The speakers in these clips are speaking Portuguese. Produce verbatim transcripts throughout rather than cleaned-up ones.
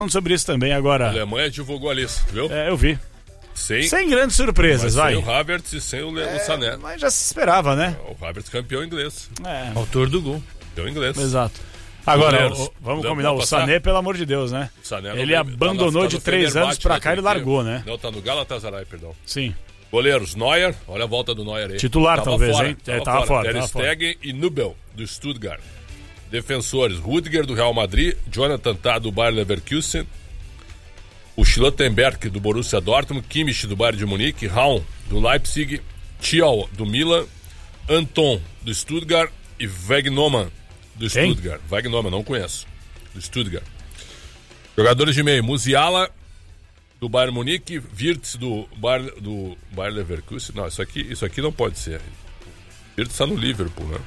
Falando sobre isso também agora. A Alemanha divulgou a lista, viu? É, eu vi. Sem, sem grandes surpresas, vai. Sem o Havertz e sem o, Le... é, o Sané. Mas já se esperava, né? O Havertz campeão inglês. É. Autor do gol. Campeão inglês. Exato. Agora, Goleiros. o, vamos Deu combinar, o Sané, pelo amor de Deus, né? Sané ele abandonou tá de três anos pra cá e ele largou, né? Não, tá no Galatasaray, perdão. Sim. Goleiros, Neuer, olha a volta do Neuer aí. Titular, tava talvez, fora, hein? Tava, é, tava fora. Ter Stegen e Nubel, do Stuttgart. Defensores, Rudiger, do Real Madrid, Jonathan Tah, do Bayer Leverkusen, o Schlottenberg, do Borussia Dortmund, Kimmich, do Bayern de Munique, Raum, do Leipzig, Thiel, do Milan, Anton, do Stuttgart e Wegnoman, do Quem? Stuttgart. Wegnoman, não conheço. Do Stuttgart. Jogadores de meio, Musiala, do Bayern Munique, Wirtz, do Bayer, do Bayer Leverkusen. Não, isso aqui, isso aqui não pode ser. Wirtz está no Liverpool, né?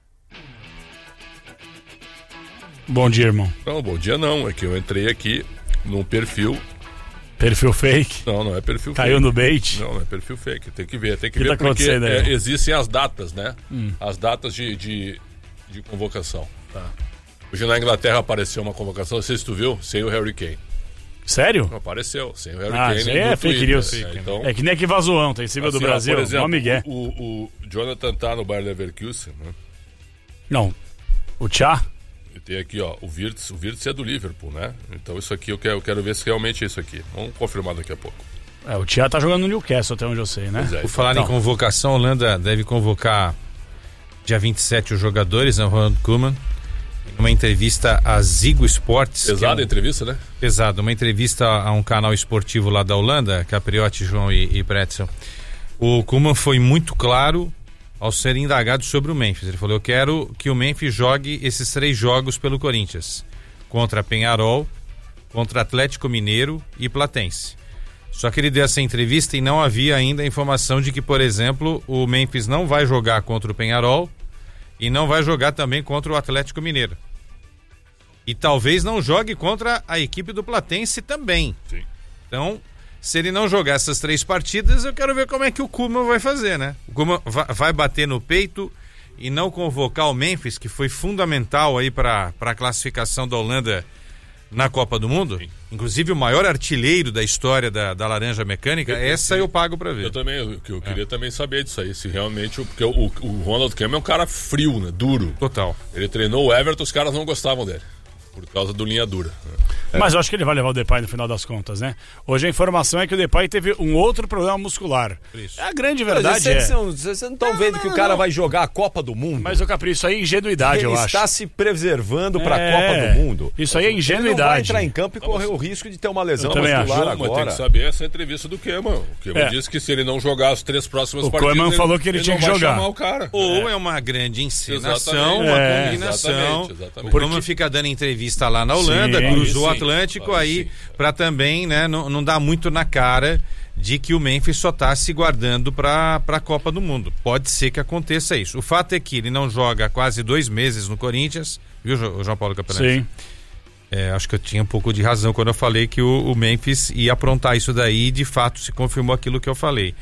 Bom dia, irmão. Não, bom dia não. É que eu entrei aqui num perfil. Perfil fake? Não, não é perfil Caiu fake. no bait? Não, não é perfil fake. Tem que ver, tem que, que ver tá porque é, aí? existem as datas, né? Hum. As datas de, de, de convocação. Tá. Hoje na Inglaterra apareceu uma convocação, não sei se tu viu, sem o Harry Kane. Sério? Não apareceu, sem o Harry ah, Kane. Isso aí é fake news. É, então, é que nem que vazou ontem, em cima assim, do Brasil. Ó, por exemplo, o Miguel. O, o, o Jonathan tá no Bayer Leverkusen, né? Não. O Tchá? E tem aqui, ó, o Wirtz, o Wirtz é do Liverpool, né? Então isso aqui eu quero, eu quero ver se realmente é isso aqui. Vamos confirmar daqui a pouco. É, o Tchá tá jogando no Newcastle, até onde eu sei, né? É, Por falar então. em convocação, a Holanda deve convocar dia vinte e sete os jogadores, né? O Ronald Koeman, numa entrevista à Ziggo Sports. Pesada é um... a entrevista, né? Pesado, uma entrevista a um canal esportivo lá da Holanda, Capriotti, João e, e Pretzel. O Koeman foi muito claro ao ser indagado sobre o Memphis. Ele falou, eu quero que o Memphis jogue esses três jogos pelo Corinthians. Contra Peñarol, contra Atlético Mineiro e Platense. Só que ele deu essa entrevista e não havia ainda a informação de que, por exemplo, o Memphis não vai jogar contra o Peñarol e não vai jogar também contra o Atlético Mineiro. E talvez não jogue contra a equipe do Platense também. Sim. Então, se ele não jogar essas três partidas, eu quero ver como é que o Koeman vai fazer, né? O Koeman vai bater no peito e não convocar o Memphis, que foi fundamental aí para a classificação da Holanda na Copa do Mundo. Sim. Inclusive o maior artilheiro da história da, da Laranja Mecânica. Eu, essa eu pago para ver. Eu também, eu, eu queria é. também saber disso aí, se realmente, porque o, o Ronald Koeman é um cara frio, né? Duro. Total. Ele treinou o Everton, os caras não gostavam dele. Por causa do linha dura. É. Mas eu acho que ele vai levar o Depay no final das contas, né? Hoje a informação é que o Depay teve um outro problema muscular. Isso. A grande verdade mas é... Vocês não estão vendo não, que o cara não. vai jogar a Copa do Mundo? Mas, o Capri, isso aí é ingenuidade, ele eu acho. Ele está se preservando para a é... Copa do Mundo. Isso aí é ingenuidade. Ele não vai entrar em campo e correr o risco de ter uma lesão muscular agora. Mas tem que saber essa entrevista do Koeman. O Koeman é. disse que se ele não jogar as três próximas o partidas... O Koeman falou que ele, ele tinha que jogar. Chamar o cara. Ou é, é uma grande encenação, exatamente. uma é. combinação. Exatamente, exatamente. O Koeman fica dando entrevista lá na Holanda. Sim, cruzou o Atlântico aí, aí para também, né, não, não dar muito na cara de que o Memphis só está se guardando para a Copa do Mundo. Pode ser que aconteça isso. O fato é que ele não joga há quase dois meses no Corinthians, viu, João Paulo Capelani? Sim. É, acho que eu tinha um pouco de razão quando eu falei que o, o Memphis ia aprontar isso daí, e de fato se confirmou aquilo que eu falei.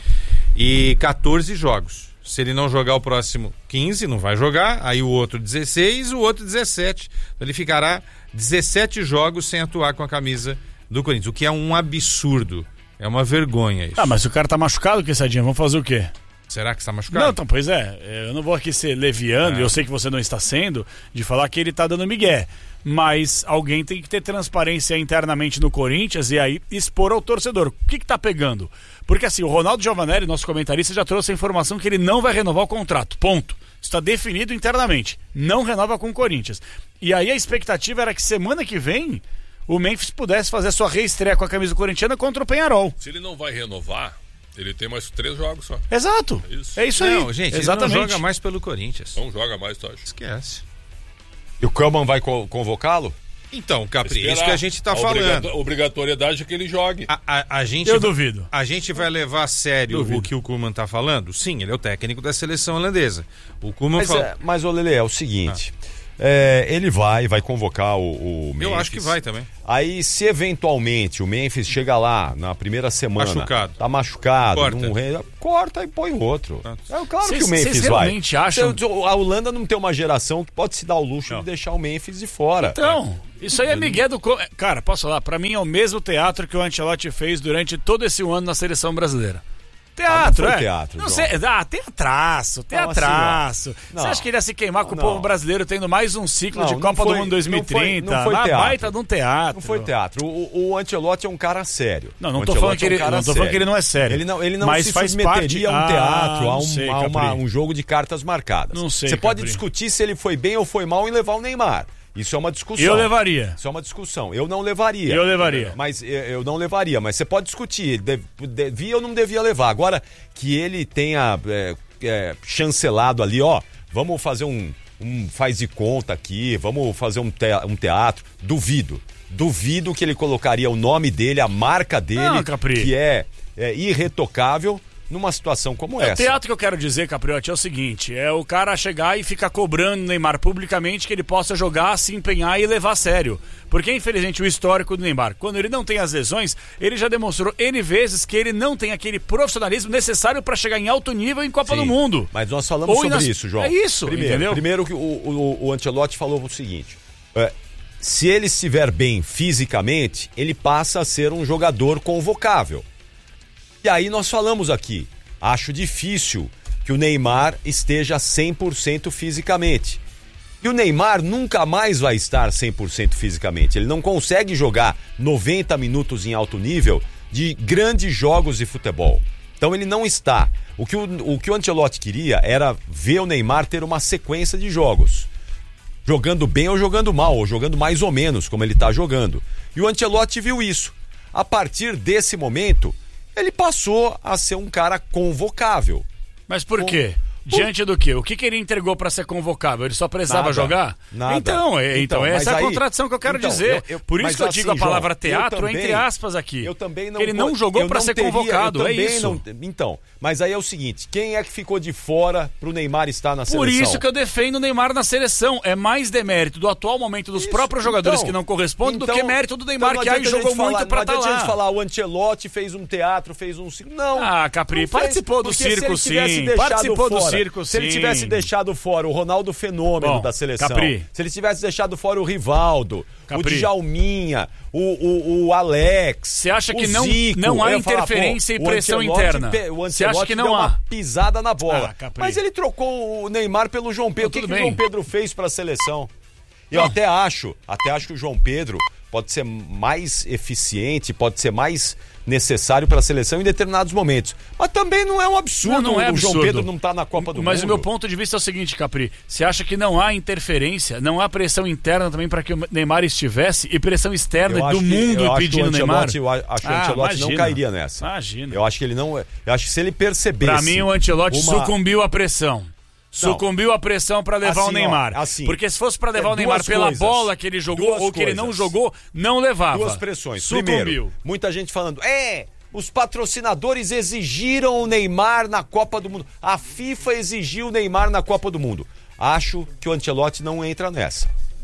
E quatorze jogos. Se ele não jogar o próximo quinze, não vai jogar, aí o outro dezesseis, o outro dezessete. Ele ficará dezessete jogos sem atuar com a camisa do Corinthians, o que é um absurdo. É uma vergonha isso. Ah, mas o cara tá machucado, Quessadinha, vamos fazer o quê? Será que está machucado? Não, então, pois é, eu não vou aqui ser leviano, e é. eu sei que você não está sendo, de falar que ele tá dando migué. Mas alguém tem que ter transparência internamente no Corinthians e aí expor ao torcedor. O que que tá pegando? Porque assim, o Ronaldo Giovanelli, nosso comentarista, já trouxe a informação que ele não vai renovar o contrato. Ponto. Está definido internamente. Não renova com o Corinthians. E aí a expectativa era que semana que vem o Memphis pudesse fazer sua reestreia com a camisa corintiana contra o Peñarol. Se ele não vai renovar, ele tem mais três jogos só. Exato. É isso, é isso não, aí. Gente, exatamente. Ele não joga mais pelo Corinthians. Não joga mais, tu acha? Esquece. E o Koeman vai co- convocá-lo? Então, Capri, Esperar. isso que a gente está a falando. Obrigato- obrigatoriedade é que ele jogue. A, a, a gente, Eu duvido. A gente vai levar a sério duvido. o que o Koeman está falando? Sim, ele é o técnico da seleção holandesa. O Koeman Mas, fala... é, mas ô Lelê, é o seguinte... Ah. É, ele vai, vai convocar o, o Memphis. Eu acho que vai também. Aí, se eventualmente o Memphis chega lá na primeira semana, machucado. tá machucado, corta, não re... corta e põe outro. É claro cês, que o Memphis cês vai. realmente acham... A Holanda não tem uma geração que pode se dar o luxo não. de deixar o Memphis de fora. Então... É. Isso aí é Miguel do... Cara, posso falar? Pra mim é o mesmo teatro que o Ancelotti fez durante todo esse ano na seleção brasileira. Teatro, ah, não é. teatro, não João. sei, ah, teatraço, teatraço. Assim, Você acha que ele ia se queimar com não. o povo brasileiro tendo mais um ciclo Não, de não Copa foi- do Mundo dois mil e trinta? não foi- não foi Uma teatro. baita de um teatro. Não foi teatro. O, o Ancelotti é um cara sério. Não, não O tô Ancelotti falando que é um ele- cara não tô falando sério. que ele não é sério. Ele não, ele não Mas se faz submeteria parte- a um teatro, Ah, a, não um, sei, a uma- Capri. um jogo de cartas marcadas. Não sei, Você pode Capri. discutir se ele foi bem ou foi mal em levar o Neymar. Isso é uma discussão. Eu levaria. Isso é uma discussão. Eu não levaria. Eu levaria. Mas eu, eu não levaria. Mas você pode discutir. Dev- devia ou não devia levar. Agora, que ele tenha é, é, chancelado ali, ó, vamos fazer um, um faz de conta aqui, vamos fazer um, te- um teatro. Duvido. Duvido que ele colocaria o nome dele, a marca dele, Não, Capri. que é, é irretocável, numa situação como O essa. teatro que eu quero dizer, Capriotti, é o seguinte: é o cara chegar e ficar cobrando o Neymar publicamente que ele possa jogar, se empenhar e levar a sério. Porque, infelizmente, o histórico do Neymar, quando ele não tem as lesões, ele já demonstrou N vezes que ele não tem aquele profissionalismo necessário para chegar em alto nível em Copa Sim, do Mundo. Mas nós falamos Ou sobre nas- isso, João. É isso, primeiro, entendeu? Primeiro que o, o, o Ancelotti falou o seguinte: é, se ele estiver bem fisicamente, ele passa a ser um jogador convocável. E aí nós falamos aqui, acho difícil que o Neymar esteja cem por cento fisicamente. E o Neymar nunca mais vai estar cem por cento fisicamente. Ele não consegue jogar noventa minutos em alto nível de grandes jogos de futebol. Então ele não está. O que o, o que o Ancelotti queria era ver o Neymar ter uma sequência de jogos. Jogando bem ou jogando mal, ou jogando mais ou menos, como ele está jogando. E o Ancelotti viu isso. A partir desse momento, ele passou a ser um cara convocável. Mas por quê? Diante do quê? O que, que ele entregou para ser convocável? Ele só precisava Nada, jogar? nada. Então, é, então, Então, essa é a mas aí- contradição que eu quero então, dizer. eu- eu- Por isso mas que eu assim, digo a palavra João, eu teatro também- entre aspas aqui. Eu também não Que ele não jogou eu para não ser teria- convocado, eu é também isso. não- então, mas aí é o seguinte, quem é que ficou de fora pro Neymar estar na Por seleção? isso que eu defendo o Neymar na seleção. É mais demérito do atual momento dos Isso, próprios jogadores então, que não correspondem do então- que mérito do Neymar, então que não aí adianta a jogou gente falar- muito pra estar Não adianta a gente lá. falar, o Ancelotti fez um teatro, fez um circo. Não. Ah, Capri, não fez, participou do porque se circo, ele tivesse sim. deixado Participou do fora- circo, Se ele sim. tivesse deixado fora o Ronaldo Fenômeno Bom, da seleção, Capri. se ele tivesse deixado fora o Rivaldo, Capri. o Djalminha, o, o, o Alex, Você acha que o não- Zico, não há eu ia falar, interferência pô, e o pressão Ancelotti interna? pe- O Você acha Ancelotti que não deu há? uma pisada na bola. Ah, Capri. Mas ele trocou o Neymar pelo João Pedro. Não, O que, tudo que o bem. João Pedro fez para a seleção? Eu até acho, até acho que o João Pedro pode ser mais eficiente, pode ser mais necessário para a seleção em determinados momentos. Mas também não é um absurdo Não, não é o João absurdo. Pedro não estar na Copa do Mas Mundo. o meu ponto de vista é o seguinte, Capri. Você acha que não há interferência, não há pressão interna também para que o Neymar estivesse e pressão externa Eu acho do que- mundo eu acho que pedindo o Neymar? Ancelotti- Eu acho que o Ah, Ancelotti não imagina. cairia nessa. Imagina. Eu acho que ele não. Eu acho que se ele percebesse. Pra mim, o Ancelotti uma- sucumbiu à pressão. Sucumbiu à pressão pra levar Assim, o Neymar. ó, assim, Porque se fosse pra levar é, o Neymar duas pela coisas. bola que ele jogou Duas ou que ele não coisas. jogou, não levava. Duas pressões. Sucumbiu. Primeiro, muita gente falando, é, os patrocinadores exigiram o Neymar na Copa do Mundo. A FIFA exigiu o Neymar na Copa do Mundo. Acho que o Ancelotti não entra nessa.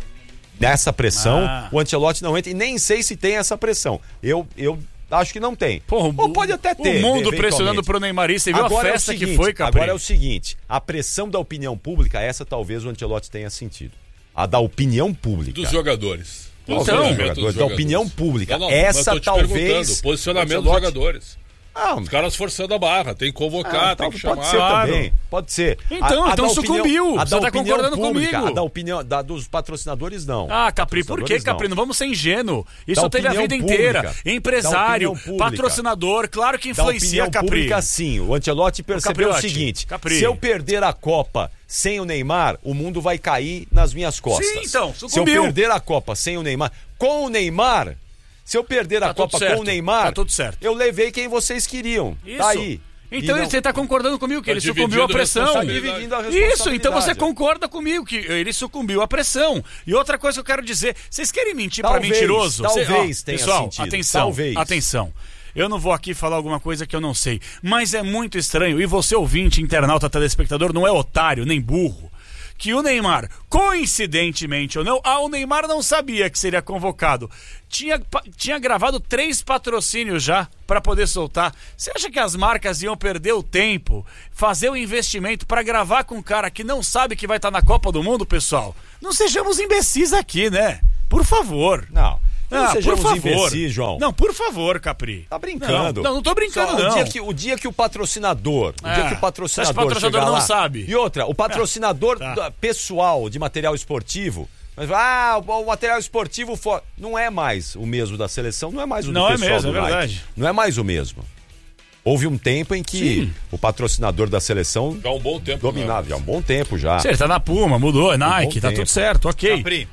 Nessa pressão, Ah. o Ancelotti não entra e nem sei se tem essa pressão. Eu, eu acho que não tem. Porra, Ou pode até ter. O mundo eventualmente. pressionando pro Neymar. Você viu Agora a é o festa que seguinte, foi, Capri? Agora é o seguinte, a pressão da opinião pública, essa talvez o Ancelotti tenha sentido. A da opinião pública. Dos jogadores. Não, Posicionamento dos jogadores, da opinião pública. Não, não, Essa mas tô te talvez- perguntando, Posicionamento dos Ancelotti- jogadores. Ah, Os caras forçando a barra, tem que convocar, ah, tem tal- que pode chamar. ser Claro. também, pode ser. Então, então da sucumbiu. a Você da tá opinião concordando pública, comigo. A da opinião da, dos patrocinadores, não. Ah, Capri, por quê, Patrocinadores, Capri? não. Não vamos ser ingênuo. Isso Da teve a opinião vida pública. inteira. Da Empresário, opinião pública. patrocinador, claro que Da influencia, opinião Capri. pública, sim. O Ancelotti percebeu o Capriotti, seguinte, Capri. se eu perder a Copa sem o Neymar, o mundo vai cair nas minhas costas. Sim, então, Se eu sucumbiu. perder a Copa sem o Neymar, com o Neymar, se eu perder a Tá tudo Copa certo, com o Neymar, tá tudo certo. eu levei quem vocês queriam. Isso. Tá aí. Então E não- você está concordando comigo que Tá ele sucumbiu à dividindo pressão. Tá responsabilidade. dividindo a Isso, responsabilidade. então você concorda comigo que ele sucumbiu à pressão. E outra coisa que eu quero dizer, vocês querem mentir pra Talvez, mentiroso? talvez Cê- ó, tenha pessoal, sentido, atenção, talvez. atenção. Eu não vou aqui falar alguma coisa que eu não sei, mas é muito estranho, e você ouvinte, internauta, telespectador, não é otário nem burro, que o Neymar, coincidentemente ou não, ah, o Neymar não sabia que seria convocado. Tinha, pa- tinha gravado três patrocínios já para poder soltar. Você acha que as marcas iam perder o tempo, fazer o investimento para gravar com um cara que não sabe que vai estar na Copa do Mundo, pessoal? Não sejamos imbecis aqui, né? Por favor. Não. Não Ah, sejamos por favor. imbecis, João. Não, por favor, Capri. Tá brincando. Não, não, não tô brincando, Só não. O dia que o, dia que o patrocisador, o É. dia que o Você acha patrocinador, que o patrocinador chegar não lá, sabe? E outra, o patrocinador Tá. da- pessoal de material esportivo, mas, ah, o, o material esportivo for... não é mais o mesmo da seleção, não é mais o Não do é pessoal mesmo, do é Nike. verdade. Não é mais o mesmo. Houve um tempo em que Sim. o patrocinador da seleção Já há um bom tempo. dominava, né? já há um bom tempo já. Você tá na Puma, mudou, é Nike, bom tá tempo. tudo certo, ok. Capri,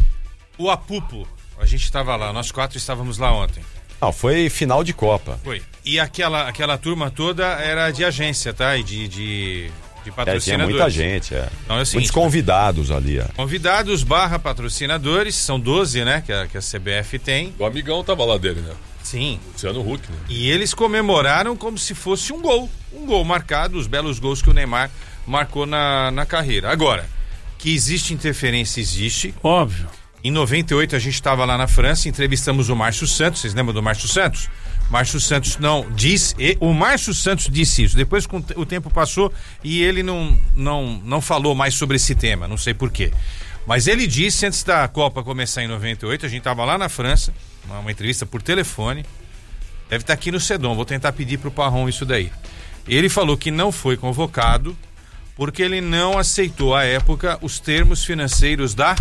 o Apupo, a gente estava lá, nós quatro estávamos lá ontem. Não, foi final de Copa. Foi. E aquela, aquela turma toda era de agência, tá? E de, de, de É, tinha patrocinadores. muita gente, é. Então é o seguinte, Muitos convidados ali, é. convidados barra patrocinadores, são doze, né? Que a, que a C B F tem. O amigão tava lá dele, né? Sim. Luciano Huck, né? E eles comemoraram como se fosse um gol. Um gol marcado, os belos gols que o Neymar marcou na, na carreira. Agora, que existe interferência, existe. Óbvio. Em noventa e oito a gente estava lá na França, entrevistamos o Márcio Santos, vocês lembram do Márcio Santos? Márcio Santos não diz, e, o Márcio Santos disse isso, depois com o tempo passou e ele não, não, não falou mais sobre esse tema, não sei porquê. Mas ele disse antes da Copa começar em noventa e oito, a gente estava lá na França, uma, uma entrevista por telefone, deve estar aqui no Sedom, vou tentar pedir para o Parron isso daí. Ele falou que não foi convocado porque ele não aceitou à época os termos financeiros da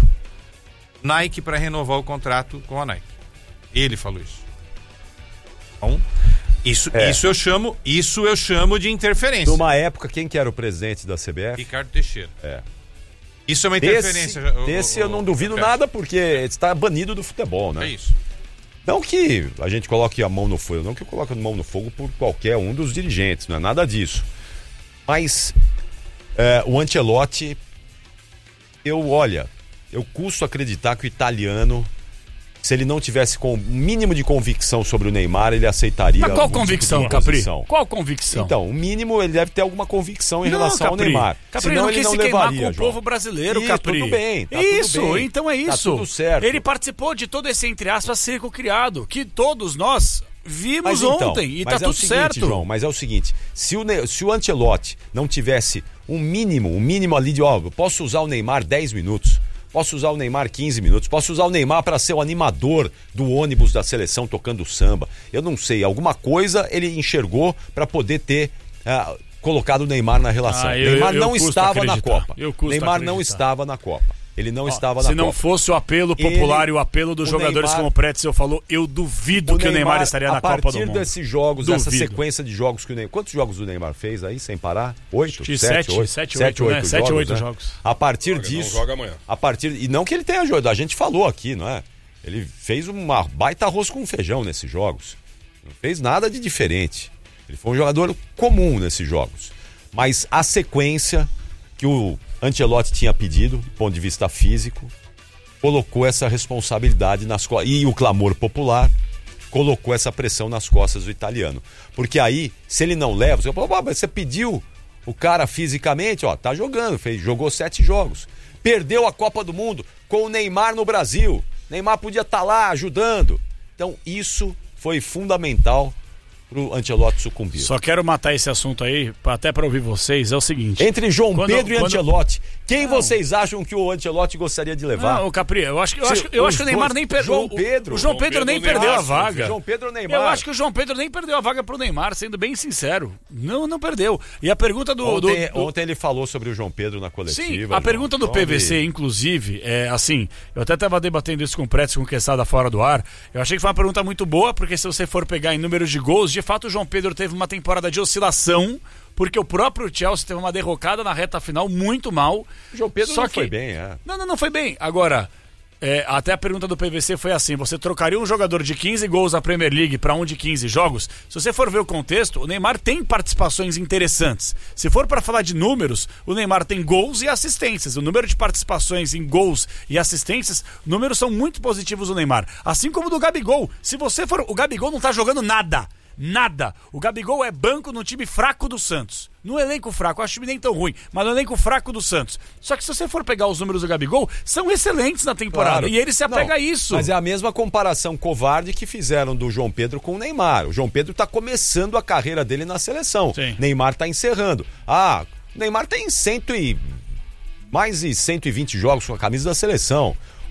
Nike para renovar o contrato com a Nike. Ele falou isso. Então, isso, É. isso eu chamo, isso eu chamo de interferência. Numa época, quem que era o presidente da C B F? Ricardo Teixeira. É. Isso é uma Desse, interferência. desse o- eu não o- duvido o- nada, porque está banido do futebol, né? É isso. Não que a gente coloque a mão no fogo, não que eu coloque a mão no fogo por qualquer um dos dirigentes, não é nada disso. Mas é, o Ancelotti, eu, olha, eu custo acreditar que o italiano, se ele não tivesse com o mínimo de convicção sobre o Neymar, ele aceitaria. Mas qual algum tipo de convicção, Capri? imposição. Qual convicção? Então, o mínimo ele deve ter alguma convicção em relação ao Neymar. Capri Senão não ele quis não se queimar levaria, com o João. povo brasileiro, Ih, Capri. tudo bem, tá isso, tudo bem. então é Tá isso. tudo certo. Ele participou de todo esse, entre aspas, circo criado, que todos nós vimos Mas então, ontem, e mas tá é o tudo seguinte, certo. João, mas é o seguinte, se o, Ne- se o Ancelotti não tivesse um mínimo, um mínimo ali de, ó, eu posso usar o Neymar dez minutos, posso usar o Neymar quinze minutos, posso usar o Neymar para ser o animador do ônibus da seleção tocando samba, eu não sei, alguma coisa ele enxergou para poder ter ah, colocado o Neymar na relação. Ah, eu- Neymar eu- eu não custo estava na acreditar. Copa. Eu custo Neymar não acreditar. estava na Copa. Ele não estava na Se não Copa. fosse o apelo popular Ele- e o apelo dos o jogadores, Neymar- como o Pretzel falou, eu duvido que o Neymar estaria na a Copa do partir Mundo. desses jogos, dessa Duvido. sequência de jogos que o Neymar... Quantos jogos o Neymar fez aí, sem parar? Oito? De Sete, sete, oito? sete, Sete, oito, né? oito Sete, jogos, oito né? jogos. A partir Joga, não disso... joga amanhã. A partir... E não que ele tenha ajudado, a gente falou aqui, não é? Ele fez uma baita arroz com feijão nesses jogos. Não fez nada de diferente. Ele foi um jogador comum nesses jogos. Mas a sequência que o Ancelotti tinha pedido, do ponto de vista físico, colocou essa responsabilidade nas costas. E o clamor popular colocou essa pressão nas costas do italiano. Porque aí, se ele não leva, você fala, "Pô, mas você pediu o cara fisicamente, ó, tá jogando, fez, jogou sete jogos. Perdeu a Copa do Mundo com o Neymar no Brasil. Neymar podia estar lá ajudando. Então, isso foi fundamental pro Ancelotti sucumbir. Só quero matar esse assunto aí, pra- até pra ouvir vocês, é o seguinte. Entre João Quando- Pedro e quando- Ancelotti, quem Não. vocês acham que o Ancelotti gostaria de levar? Não, o Capri, eu acho, que- eu Se acho, eu os acho que o Neymar dois- nem perdeu. João o- Pedro. O João João Pedro Pedro nem Neymar, perdeu a sim, vaga. João Pedro ou Neymar? Eu acho que o João Pedro nem perdeu a vaga pro Neymar, sendo bem sincero. Não, não perdeu. E a pergunta do. do- Ontem, do- ontem ele falou sobre o João Pedro na coletiva. Sim, a João. pergunta do Então, P V C, ele- inclusive, é assim, eu até estava debatendo isso com o Pretz, com o Quesada fora do ar, eu achei que foi uma pergunta muito boa, porque se você for pegar em números de gols, de fato o João Pedro teve uma temporada de oscilação, porque o próprio Chelsea teve uma derrocada na reta final muito mal. O João Pedro Só não que- foi bem, é. Não, não, não foi bem. Agora, é, até a pergunta do P V C foi assim, você trocaria um jogador de quinze gols na Premier League para um de quinze jogos? Se você for ver o contexto, o Neymar tem participações interessantes. Se for para falar de números, o Neymar tem gols e assistências. O número de participações em gols e assistências, números são muito positivos do Neymar. Assim como do Gabigol. Se você for... O Gabigol não tá jogando nada. Nada. O Gabigol é banco no time fraco do Santos. No elenco fraco, eu acho o time nem tão ruim, mas no elenco fraco do Santos. Só que se você for pegar os números do Gabigol, são excelentes na temporada. Claro. E ele se apega Não, a isso. Mas é a mesma comparação covarde que fizeram do João Pedro com o Neymar. O João Pedro tá começando a carreira dele na seleção. Sim. Neymar tá encerrando. Ah, o Neymar tem cento e... mais de cento e vinte jogos com a camisa da seleção.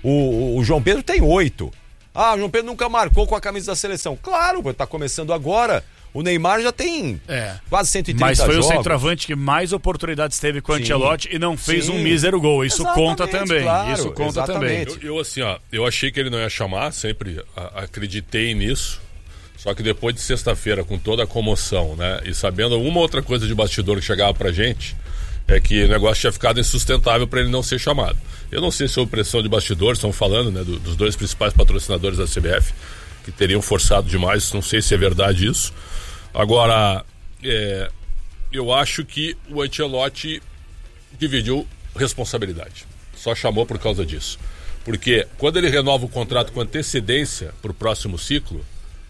O, o, o João Pedro tem oito. Ah, o João Pedro nunca marcou com a camisa da seleção. Claro, tá começando agora. O Neymar já tem é. quase cento e trinta Mas foi jogos. o centroavante que mais oportunidades teve com o Sim. Ancelotti e não fez Sim. um mísero gol. Isso Exatamente, conta também. claro, Isso conta exatamente. também. Eu, eu, assim, ó, eu achei que ele não ia chamar, sempre a, acreditei nisso. Só que depois de sexta-feira, com toda a comoção, né? E sabendo uma outra coisa de bastidor que chegava pra gente, é que o negócio tinha ficado insustentável para ele não ser chamado. Eu não sei se houve pressão de bastidores, estão falando, né, do, dos dois principais patrocinadores da C B F, que teriam forçado demais, não sei se é verdade isso. Agora, é, eu acho que o Ancelotti dividiu responsabilidade. Só chamou por causa disso. Porque quando ele renova o contrato com antecedência para o próximo ciclo,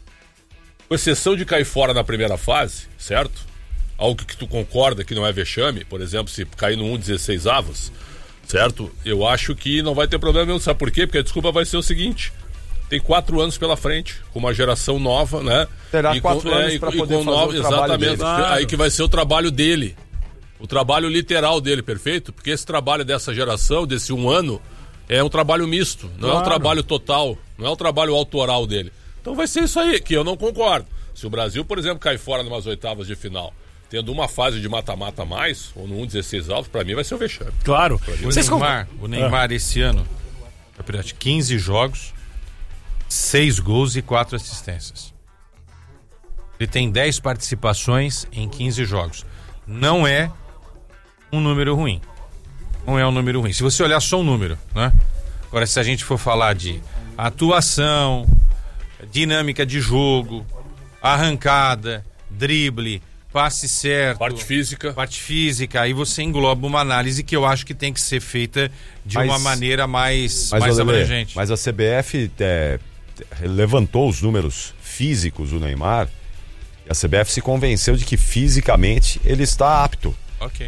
com exceção de cair fora na primeira fase, certo? Algo que tu concorda que não é vexame, por exemplo, se cair no um dezesseis avos, certo? Eu acho que não vai ter problema nenhum. Sabe por quê? Porque a desculpa vai ser o seguinte: tem quatro anos pela frente, com uma geração nova, né? Terá e quatro com, anos é, para e, poder e com fazer nova, o trabalho exatamente, dele. Claro. Aí que vai ser o trabalho dele. O trabalho literal dele, perfeito? Porque esse trabalho dessa geração, desse um ano, é um trabalho misto, não Claro. é um trabalho total, não é um trabalho autoral dele. Então vai ser isso aí, que eu não concordo. Se o Brasil, por exemplo, cair fora numas oitavas de final, tendo uma fase de mata-mata a mais, ou no um dezesseis avos, pra mim vai ser o vexame. Claro. O Vocês Neymar, o Neymar esse ano, campeonato, quinze jogos, seis gols e quatro assistências. Ele tem dez participações em quinze jogos. Não é um número ruim. Não é um número ruim. Se você olhar só um número, né? Agora, se a gente for falar de atuação, dinâmica de jogo, arrancada, drible, passe certo, Parte física. parte física, aí você engloba uma análise que eu acho que tem que ser feita de Mas- uma maneira mais, Mas, mais ô, Lelê, abrangente. mas a C B F é, levantou os números físicos do Neymar e a C B F se convenceu de que fisicamente ele está apto. Ok.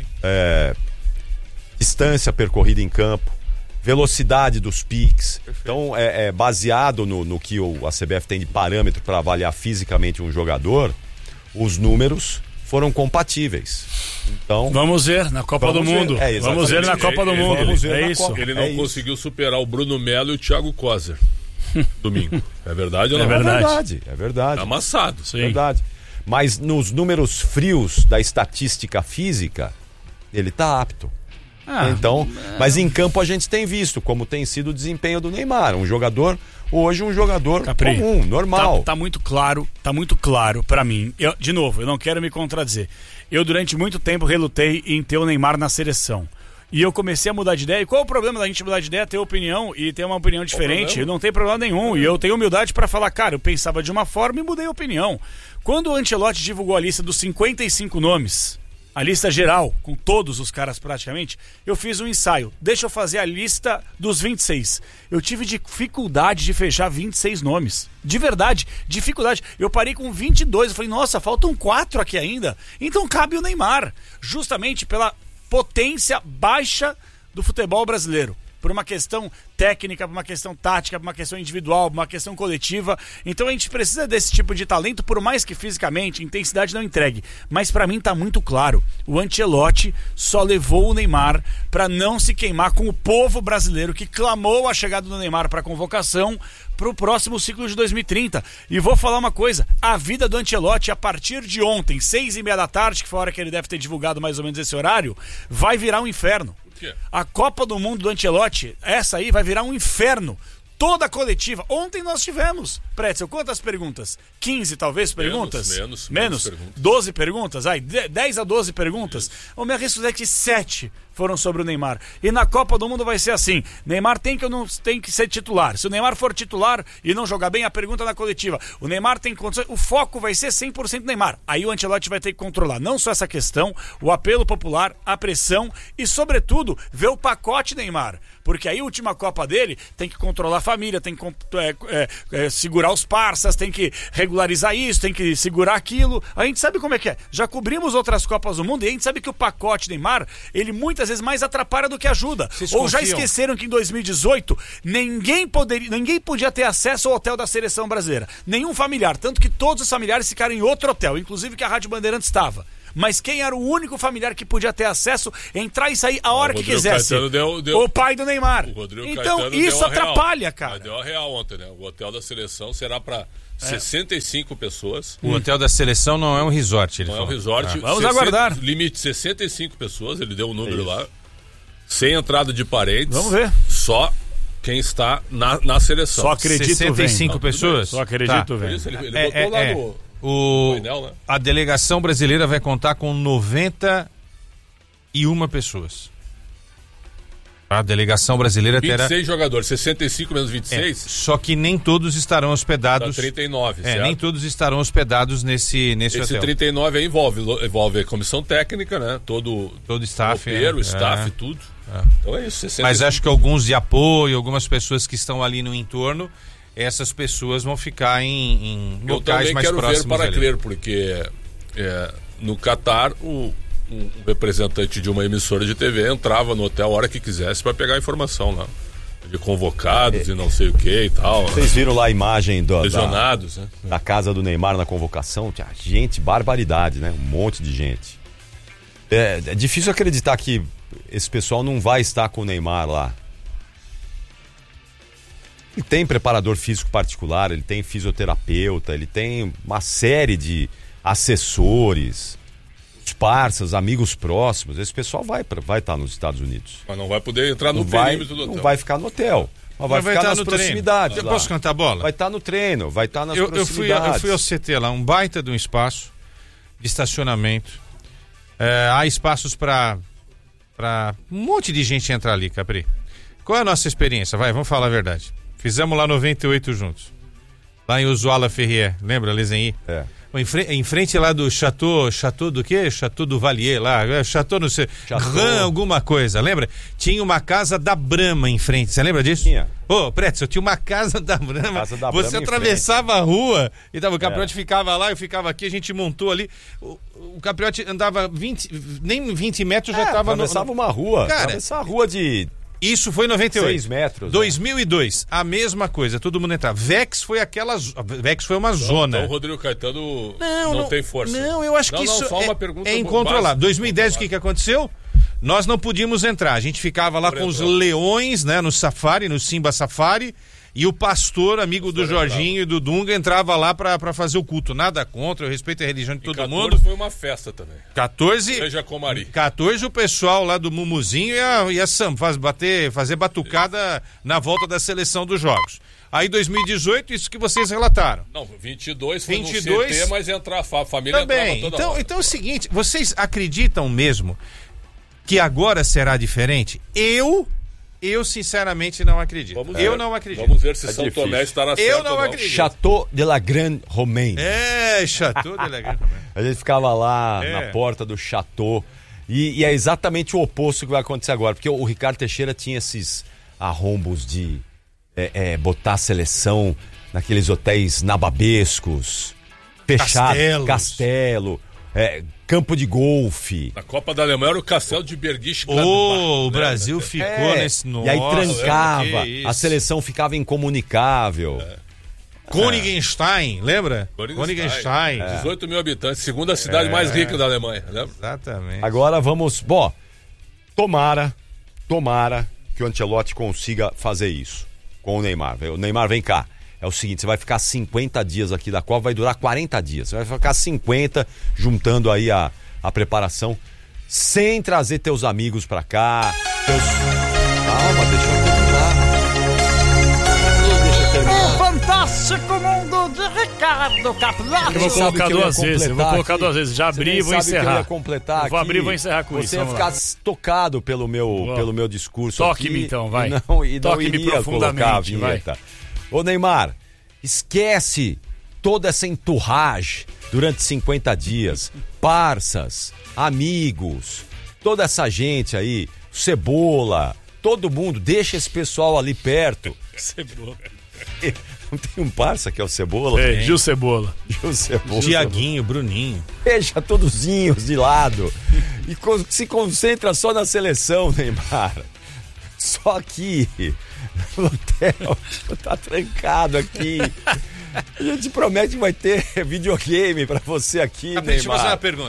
Distância percorrida em campo, velocidade dos piques. Então, é, é baseado no, no que o, a C B F tem de parâmetro para avaliar fisicamente um jogador, os números foram compatíveis. Então, Vamos ver na Copa Vamos do ver. Mundo. É, Vamos ver na exatamente. Copa do Ele- Mundo. vamos ver É na isso. Copa. Ele não É isso. conseguiu superar o Bruno Melo e o Thiago Kozer domingo. É verdade ou não? É é verdade. verdade, é verdade. É amassado. Sim. Verdade. Mas nos números frios da estatística física, ele tá apto. Ah, Então, mas em campo a gente tem visto como tem sido o desempenho do Neymar, um jogador, hoje um jogador Capri, comum, normal. Tá, tá muito claro, tá muito claro pra mim. Eu, de novo, eu não quero me contradizer. Eu durante muito tempo relutei em ter o Neymar na seleção. E eu comecei a mudar de ideia. E qual o problema da gente mudar de ideia? Ter opinião e ter uma opinião diferente. Não tem problema nenhum. E eu tenho humildade pra falar, cara, eu pensava de uma forma e mudei a opinião. Quando o Ancelotti divulgou a lista dos cinquenta e cinco nomes, a lista geral, com todos os caras praticamente, eu fiz um ensaio. Deixa eu fazer a lista dos vinte e seis. Eu tive dificuldade de fechar vinte e seis nomes. De verdade, dificuldade. Eu parei com vinte e dois. Eu falei, nossa, faltam quatro aqui ainda. Então cabe o Neymar. Justamente pela potência baixa do futebol brasileiro. Por uma questão técnica, por uma questão tática, por uma questão individual, por uma questão coletiva. Então a gente precisa desse tipo de talento, por mais que fisicamente, intensidade não entregue. Mas pra mim tá muito claro, o Ancelotti só levou o Neymar pra não se queimar com o povo brasileiro que clamou a chegada do Neymar pra convocação pro próximo ciclo de dois mil e trinta. E vou falar uma coisa, a vida do Ancelotti a partir de ontem, seis e meia da tarde, que foi a hora que ele deve ter divulgado mais ou menos esse horário, vai virar um inferno. quê? A Copa do Mundo do Ancelotti, essa aí vai virar um inferno. Toda a coletiva. Ontem nós tivemos, Pretzel, quantas perguntas? quinze, talvez, perguntas? Menos, menos, menos menos perguntas. doze perguntas? Ai, dez a doze perguntas? O meu risco é que sete foram sobre o Neymar. E na Copa do Mundo vai ser assim: Neymar tem que ou não tem que ser titular? Se o Neymar for titular e não jogar bem, a pergunta na coletiva: o Neymar tem condições? O foco vai ser cem por cento Neymar. Aí o Ancelotti vai ter que controlar não só essa questão, o apelo popular, a pressão e, sobretudo, ver o pacote Neymar. Porque aí a última Copa dele tem que controlar a família, tem que é, é, é, segurar os parças, tem que regularizar isso, tem que segurar aquilo. A gente sabe como é que é. Já cobrimos outras Copas do Mundo e a gente sabe que o pacote Neymar, ele muitas vezes mais atrapalha do que ajuda. Vocês Ou já confiam? esqueceram que em dois mil e dezoito ninguém, poderia, ninguém podia ter acesso ao hotel da seleção brasileira. Nenhum familiar. Tanto que todos os familiares ficaram em outro hotel, inclusive que a Rádio Bandeirantes estava. mas quem era o único familiar que podia ter acesso, entrar e sair a hora o que Rodrigo quisesse? Caetano deu, deu... O pai do Neymar. O Rodrigo então Caetano isso deu a atrapalha, real. cara. Mas deu a real ontem, né? O hotel da seleção será para é. sessenta e cinco pessoas. O hotel da seleção não é um resort. Ele Não falou. é um resort. Ah. Vamos sessenta, aguardar. Limite sessenta e cinco pessoas, ele deu um número é lá. Sem entrada de parentes. Vamos ver. Só quem está na, na seleção. Só acredito sessenta e cinco vem. pessoas? Só acredito, Tá. velho. Por isso ele, ele É, botou é, lá é. no, O... no painel, né? A delegação brasileira vai contar com noventa e uma pessoas. A delegação brasileira vinte e seis terá... jogadores, sessenta e cinco menos vinte e seis, É, só que nem todos estarão dá hospedados. trinta e nove, É, certo? nem todos estarão hospedados nesse, nesse Esse hotel. trinta e nove aí envolve, envolve a comissão técnica, né? Todo Todo staff. roupeiro, é, staff, é. tudo. É. Então é isso. sessenta Mas e cinco. acho que alguns de apoio, algumas pessoas que estão ali no entorno, essas pessoas vão ficar em, em Eu locais também mais quero ver próximos para ali. crer, porque é, no Catar o um representante de uma emissora de T V entrava no hotel a hora que quisesse para pegar a informação lá. De convocados é. e não sei o que e tal. Vocês viram lá a imagem do, lesionados, da, né? da casa do Neymar na convocação? Tinha gente, barbaridade, né? Um monte de gente. É, é difícil acreditar que esse pessoal não vai estar com o Neymar lá. Ele tem preparador físico particular, ele tem fisioterapeuta, ele tem uma série de assessores, os parceiros, amigos próximos. Esse pessoal vai pra, vai estar nos Estados Unidos. Mas não vai poder entrar no Não vai, perímetro do hotel. não vai ficar no hotel, mas vai, Mas vai ficar estar nas no treino. proximidades. Eu lá. posso cantar bola? Vai estar no treino, vai estar nas eu, eu, fui, proximidades. eu fui ao C T lá, um baita de um espaço de estacionamento. É, há espaços para para um monte de gente entrar ali, Capri. Qual é a nossa experiência? Vai, vamos falar a verdade. Fizemos lá noventa e oito juntos. Lá em Usuala Ferrier, lembra, Lezenhy? É. Em frente, em frente lá do Chateau, Chateau do quê? Chateau do Valier lá, Chateau não sei, Chateau. Gran alguma coisa, lembra? Tinha uma casa da Brahma em frente, você lembra disso? Tinha. Ô, Pretzel, tinha uma casa da Brahma, Casa da você Brahma em atravessava a rua e tava, o Capriotti É. ficava lá, eu ficava aqui, a gente montou ali, o, o Capriotti andava vinte, nem vinte metros já É, tava atravessava no... uma rua, Cara, atravessava uma rua de Isso foi em noventa e oito. seis metros. dois mil e dois, a mesma coisa, todo mundo entrava. Vex foi aquela, Vex foi uma zona. Então o Rodrigo Caetano Não, não, não tem força. Não, eu acho não, que não, isso só é, uma pergunta é incontrolável. básica. dois mil e dez, o que, que aconteceu? Nós não podíamos entrar. A gente ficava lá Por com os entrou. leões, né, no safari, no Simba Safari, e o pastor, amigo do Jorginho e do Dunga, entrava lá pra, pra fazer o culto. Nada contra, eu respeito a religião de E todo quatorze mundo. foi uma festa também. quatorze, Igreja Comari. quatorze o pessoal lá do Mumuzinho ia, ia sam, faz, bater, fazer batucada na volta da seleção dos jogos. Aí dois mil e dezoito, isso que vocês relataram. Não, vinte e dois foi vinte e no dois C T, mas entra, a família Também. entrava toda Então, hora. então é o seguinte, vocês acreditam mesmo que agora será diferente? Eu, eu sinceramente não acredito. Vamos eu ver. não acredito. Vamos ver se É São difícil. Tomé estará Eu certo não ou não. acredito. Chateau de la Grande Romaine. É, Chateau de la Grande. A gente ficava lá É. na porta do Chateau e, e é exatamente o oposto que vai acontecer agora, porque o, o Ricardo Teixeira tinha esses arrombos de é, é, botar a seleção naqueles hotéis nababescos, fechado, Castelos. castelo, é, campo de golfe. Na Copa da Alemanha era o Castelo de Bergisch. Oh, o Brasil ficou É, nesse... e aí Nossa, trancava, que isso. a seleção ficava incomunicável. Konigenstein, lembra? Konigenstein. Konigenstein. dezoito mil habitantes, segunda cidade mais rica da Alemanha, né? Exatamente. Agora vamos, bom, tomara, tomara que o Ancelotti consiga fazer isso com o Neymar. O Neymar, vem cá. É o seguinte, você vai ficar cinquenta dias aqui da Copa, vai durar quarenta dias. Você vai ficar cinquenta, juntando aí a, a preparação, sem trazer teus amigos pra cá. Teus... Calma, deixa eu terminar. Deixa eu terminar. Fantástico mundo de Ricardo Capelari. Eu vou Sabe colocar que eu ia duas vezes, eu vou completar colocar aqui. duas vezes. Já Você abri nem e vou sabe que eu encerrar. ia completar Eu vou aqui. abrir e vou encerrar com Você isso. ia vamos ficar lá. tocado pelo meu, Boa. pelo meu discurso Toque-me aqui, então, vai. E não, e não Toque-me iria colocar a profundamente, vai. vinheta. Ô Neymar, esquece toda essa entourage durante cinquenta dias. Parças, amigos, toda essa gente aí, Cebola, todo mundo, deixa esse pessoal ali perto. Cebola. Não tem um parça que é o Cebola? É, Gil Cebola. O Cebola. Tiaguinho, Bruninho. Deixa todozinhos de lado e co- se concentra só na seleção, Neymar. Só aqui, no hotel, tá trancado aqui. A gente promete que vai ter videogame pra você aqui, Capri, deixa eu fazer uma Neymar. pergunta.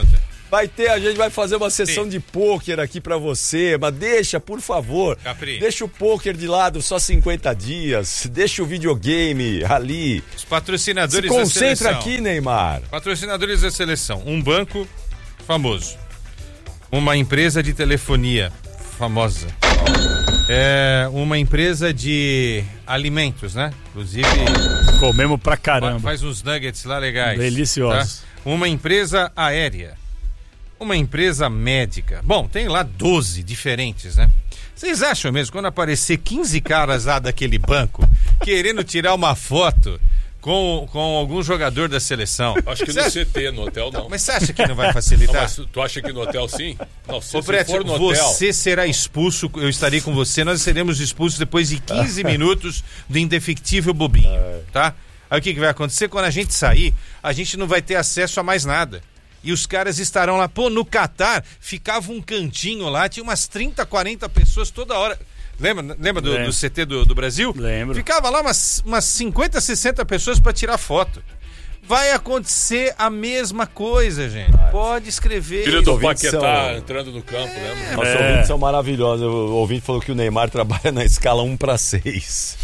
Vai ter, a gente vai fazer uma sessão Sim. de pôquer aqui pra você, mas deixa, por favor, Capri. deixa o pôquer de lado só cinquenta dias, deixa o videogame ali. Os patrocinadores Se concentra da seleção. aqui, Neymar. Patrocinadores da seleção. Um banco famoso. Uma empresa de telefonia famosa. É uma empresa de alimentos, né? Inclusive... Comemos pra caramba. Faz uns nuggets lá legais. Deliciosos. Tá? Uma empresa aérea. Uma empresa médica. Bom, tem lá doze diferentes, né? Vocês acham mesmo, quando aparecer quinze caras lá daquele banco, querendo tirar uma foto com, com algum jogador da seleção? Acho que Cê no acha... C T, no hotel não. Mas você acha que não vai facilitar? Não, mas tu acha que no hotel sim? Não, se, Ô, se Preto, for no hotel... você será expulso, eu estarei com você, nós seremos expulsos depois de quinze minutos do indefectível bobinho, tá? Aí o que, que vai acontecer? Quando a gente sair, a gente não vai ter acesso a mais nada. E os caras estarão lá, pô, no Catar, ficava um cantinho lá, tinha umas trinta, quarenta pessoas toda hora. Lembra, lembra do, do C T do, do Brasil? Lembro. Ficava lá umas, umas cinquenta, sessenta pessoas para tirar foto. Vai acontecer a mesma coisa, gente. Pode escrever. Filho do ouvintes Paquetá são- entrando no campo, lembra? Nossos É. ouvintes são maravilhosos. O ouvinte falou que o Neymar trabalha na escala um para seis.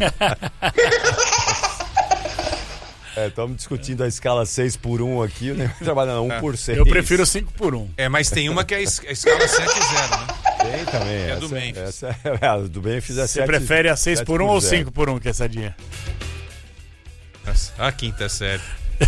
É, estamos discutindo a escala seis por um aqui, o Neymar trabalha na um por seis. Eu prefiro cinco por um. É, mas tem uma que é a es- a escala sete zero, né? Tem também. É essa, do Memphis. Essa é, é, a do Memphis é Você sete, prefere a seis sete por um ou zero. cinco por um, que é essa dia? Nossa, a quinta série.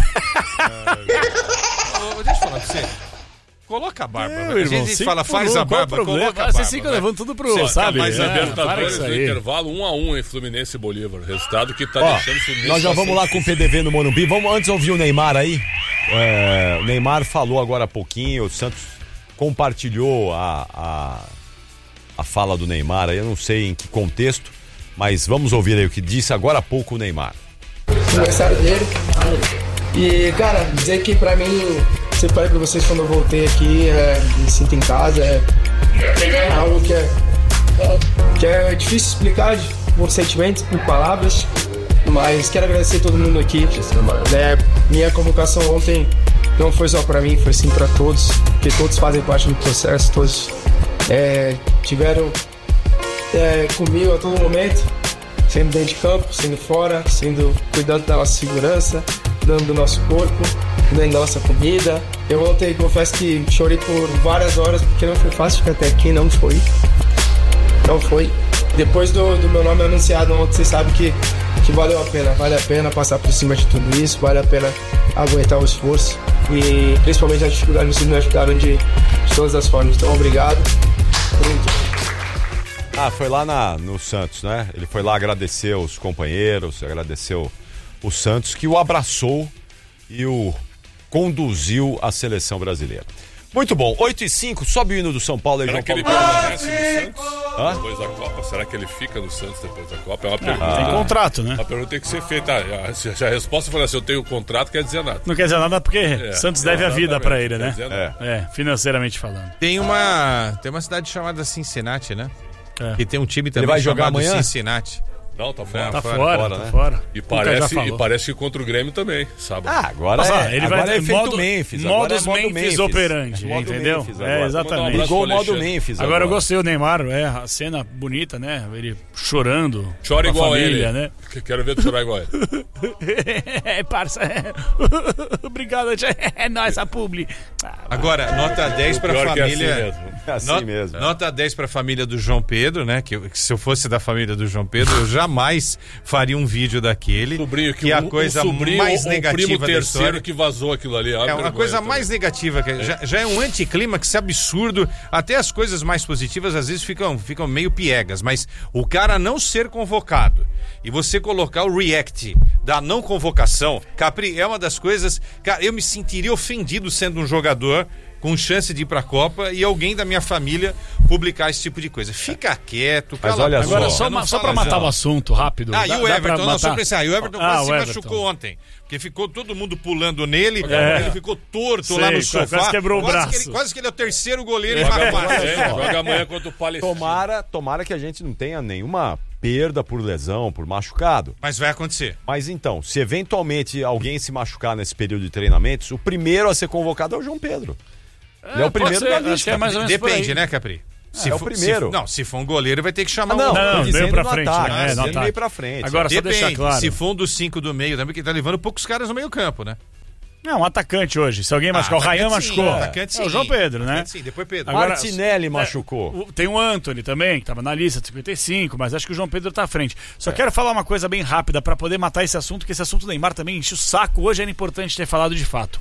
Ô, deixa eu falar pra você. Coloca a barba. É, a gente irmão, cinco fala, por faz um, a qual é o barba, problema? coloca a Ah, barba. Vocês ficam vai. levando tudo pro, Você sabe? Mas a É, para com Libertadores isso no aí. intervalo um a um em Fluminense e Bolívar. Resultado que tá Ó, deixando o Fluminense... nós já vamos lá com o P D V no Morumbi. Vamos antes ouvir o Neymar aí. É, o Neymar falou agora há pouquinho, o Santos compartilhou a, a, a fala do Neymar aí, eu não sei em que contexto, mas vamos ouvir aí o que disse agora há pouco o Neymar. Aniversário dele. E, cara, dizer que pra mim, sempre falei pra vocês quando eu voltei aqui, é, me sinto em casa, é, é algo que é, que é difícil explicar de, por sentimentos, por palavras, mas quero agradecer todo mundo aqui. É, minha convocação ontem não foi só pra mim, foi sim pra todos, porque todos fazem parte do processo, todos é, tiveram é, comigo a todo momento, sendo dentro de campo, sendo fora, sendo cuidando da nossa segurança, cuidando do nosso corpo, cuidando da nossa comida. Eu ontem confesso que chorei por várias horas, porque não foi fácil ficar até aqui, não foi. Não foi. Depois do, do meu nome anunciado ontem, vocês sabem que, que valeu a pena. Vale a pena passar por cima de tudo isso, vale a pena aguentar o esforço. E principalmente a dificuldade, vocês me ajudaram de, de todas as formas. Então, obrigado. Ah, foi lá na, no Santos, né? Ele foi lá agradecer os companheiros, agradeceu o Santos, que o abraçou e o conduziu à seleção brasileira. Muito bom, oito e cinco, sobe o hino do São Paulo aí, Será João que ele Paulo. permanece no Santos Hã? depois da Copa? Será que ele fica no Santos depois da Copa? É uma pergunta. Tem contrato, né? A pergunta tem que ser feita. Ah, Se se a resposta for assim, eu tenho contrato, quer dizer nada. Não quer dizer nada porque É, Santos deve a vida exatamente, pra ele, quer né? dizer nada. É. É, financeiramente falando. Tem uma, tem uma cidade chamada Cincinnati, né? É. E tem um time também vai jogar chamado amanhã? Cincinnati. Não, tá fora. Tá fora, fora, fora, tá né? fora. E Cuca já parece, falou. e parece que contra o Grêmio também, sábado. Ah, agora Mas, ó, é, ele agora vai é efeito modo, Memphis. agora modus é modo Memphis operandi, Modo entendeu? Memphis É, agora. exatamente. Mandar um Ligou o modo Alexandre. Memphis Agora eu agora. gostei do Neymar, é, a cena bonita, né? Ele chorando. Chora com a igual família, ele. né? Que- Quero ver tu chorar igual ele. É, parça. é. Obrigado, tia. É nóis, a publi. Ah, Agora, nota dez pra Pior que é família. assim mesmo. É assim Not- mesmo. Nota dez pra família do João Pedro, né? Que, eu- que se eu fosse da família do João Pedro, eu jamais faria um vídeo daquele. Sobrinho que que é a um- um coisa sobrinho, mais um negativa primo da terceiro história. que vazou aquilo ali. É uma vergonha coisa também. mais negativa, que já, já é um anticlímax absurdo. Até as coisas mais positivas às vezes ficam, ficam meio piegas, mas o cara não ser convocado e você colocar o react da não convocação, Capri, é uma das coisas. Cara, eu me sentiria ofendido sendo um jogador com chance de ir pra Copa e alguém da minha família publicar esse tipo de coisa. Fica quieto, Mas cala olha a boca, Agora, só, só, não ma- só fala pra matar assim. o assunto rápido. Ah, dá- e o dá pra Everton, não, matar? só pra pensar, o Everton Ah, quase o se Everton. machucou ontem, porque ficou todo mundo pulando nele, É. ele ficou torto Sei, lá no quase sofá. quebrou o quase braço. Que ele, quase que ele é o terceiro goleiro em Joga rapaz. amanhã, joga amanhã contra o Palestino. Tomara, tomara que a gente não tenha nenhuma perda por lesão, por machucado. Mas vai acontecer. Mas então, se eventualmente alguém se machucar nesse período de treinamentos, o primeiro a ser convocado é o João Pedro. Ele é o primeiro ser, da acho lista. que é mais ou menos por Depende, aí. né, Capri? Se é o for- primeiro. se- não, se for um goleiro, vai ter que chamar Ah, não, um. Não, tô meio dizendo pra no frente, ataque, né? tô É, no dizendo ataque. meio pra frente. Agora, só deixar Depende. claro. Se for um dos cinco do meio também, que tá levando poucos caras no meio campo, né? Não, um atacante hoje. Se alguém machucar, o Ryan atacante sim, machucou. atacante É o sim. João Pedro, né? Atacante sim, depois Pedro. Agora- Martinelli é, machucou. o- Tem o Anthony também, que tava na lista de cinquenta e cinco, mas acho que o João Pedro tá à frente. Só quero falar uma coisa bem rápida pra poder matar esse assunto, que esse assunto do Neymar também enche o saco. Hoje era importante ter falado de fato.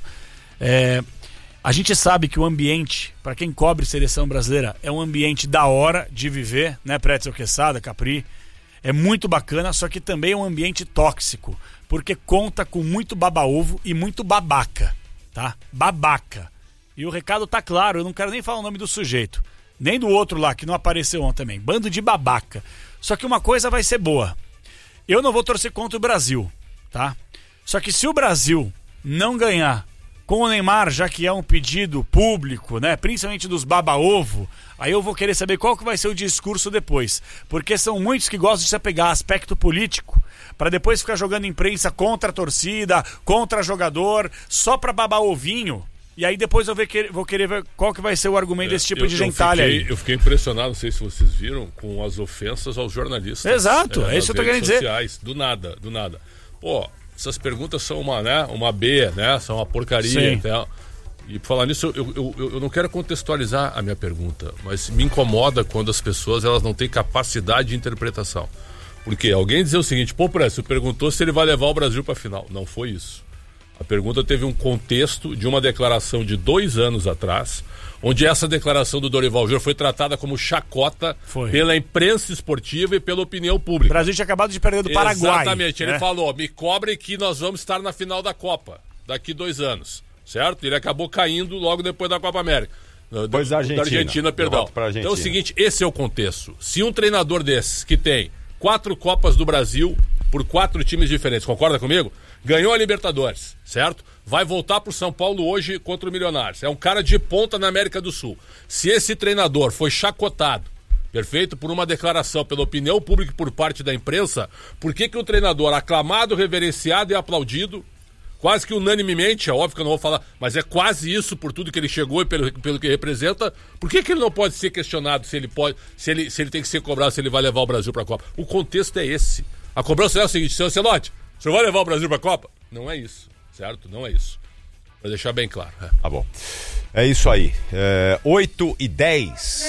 É, a gente sabe que o ambiente, pra quem cobre seleção brasileira, é um ambiente da hora de viver, né, Pretzel Quesada, Capri? É muito bacana, só que também é um ambiente tóxico, porque conta com muito baba-ovo e muito babaca, tá? Babaca. E o recado tá claro, eu não quero nem falar o nome do sujeito, nem do outro lá, que não apareceu ontem também. Bando de babaca. Só que uma coisa vai ser boa. Eu não vou torcer contra o Brasil, tá? Só que se o Brasil não ganhar com o Neymar, já que é um pedido público, né, principalmente dos baba-ovo, aí eu vou querer saber qual que vai ser o discurso depois. Porque são muitos que gostam de se apegar a aspecto político para depois ficar jogando imprensa contra a torcida, contra jogador, só pra babar ovinho. E aí depois eu vou querer, vou querer ver qual que vai ser o argumento desse tipo eu, de eu gentalha fiquei, aí. Eu fiquei impressionado, não sei se vocês viram, com as ofensas aos jornalistas. Exato, é nas isso que eu tô redes querendo dizer. sociais. Do nada, do nada. Pô, essas perguntas são uma, né, uma B, né? São uma porcaria Sim. e tal. E por falar nisso, eu, eu, eu, eu não quero contextualizar a minha pergunta, mas me incomoda quando as pessoas elas não têm capacidade de interpretação. Porque alguém dizer o seguinte, pô, Précio, perguntou se ele vai levar o Brasil para a final. Não foi isso. A pergunta teve um contexto de uma declaração de dois anos atrás, onde essa declaração do Dorival Júnior foi tratada como chacota Foi. pela imprensa esportiva e pela opinião O pública. Brasil tinha acabado de perder do Paraguai. Exatamente, ele né? falou, me cobrem que nós vamos estar na final da Copa, daqui dois anos, certo? Ele acabou caindo logo depois da Copa América. Depois da Argentina. Da Argentina, perdão. Derrota pra Argentina. Então é o seguinte, esse é o contexto. Se um treinador desses, que tem quatro Copas do Brasil por quatro times diferentes, concorda comigo? Ganhou a Libertadores, certo? Vai voltar pro São Paulo hoje contra o Milionários. É um cara de ponta na América do Sul. Se esse treinador foi chacotado, perfeito, por uma declaração, pela opinião pública e por parte da imprensa, por que que o treinador aclamado, reverenciado e aplaudido, quase que unanimemente, é óbvio que eu não vou falar, mas é quase isso por tudo que ele chegou e pelo, pelo que representa, por que que ele não pode ser questionado se ele pode, se ele, se ele tem que ser cobrado, se ele vai levar o Brasil para a Copa? O contexto é esse. A cobrança é o seguinte, seu Ancelotti, o senhor vai levar o Brasil para a Copa? Não é isso, certo? Não é isso. Para deixar bem claro. É. Tá bom. É isso aí. É, oito e dez.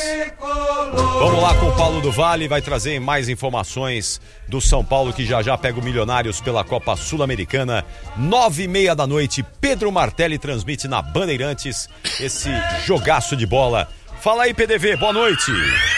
Vamos lá com o Paulo do Vale. Vai trazer mais informações do São Paulo, que já já pega o Milionários pela Copa Sul-Americana. Nove e meia da noite. Pedro Martelli transmite na Bandeirantes esse jogaço de bola. Fala aí, P D V. Boa noite.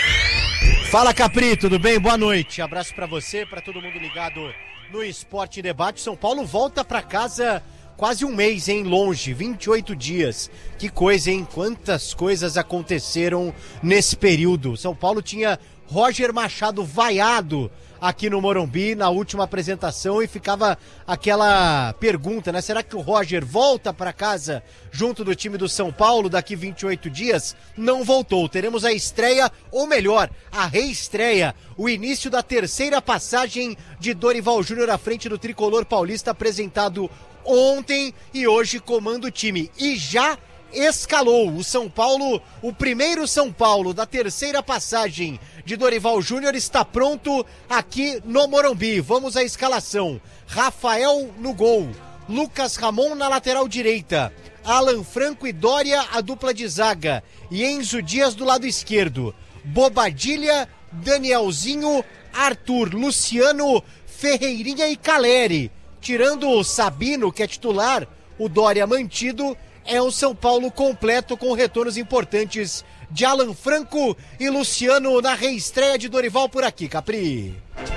Fala, Capri, tudo bem? Boa noite. Abraço pra você, pra todo mundo ligado no Esporte Debate. São Paulo volta pra casa quase um mês, hein? Longe, vinte e oito dias. Que coisa, hein? Quantas coisas aconteceram nesse período. São Paulo tinha Roger Machado vaiado aqui no Morumbi na última apresentação e ficava aquela pergunta, né? Será que o Roger volta para casa junto do time do São Paulo daqui vinte e oito dias? Não voltou. Teremos a estreia, ou melhor, a reestreia, o início da terceira passagem de Dorival Júnior à frente do tricolor paulista, apresentado ontem e hoje comanda o time. E já escalou o São Paulo, o primeiro São Paulo da terceira passagem de Dorival Júnior está pronto aqui no Morumbi. Vamos à escalação. Rafael no gol, Lucas Ramon na lateral direita, Alan Franco e Dória a dupla de zaga e Enzo Dias do lado esquerdo, Bobadilha, Danielzinho, Arthur, Luciano, Ferreirinha e Caleri. Tirando o Sabino, que é titular, o Dória mantido, é um São Paulo completo com retornos importantes de Alan Franco e Luciano na reestreia de Dorival por aqui, Capri.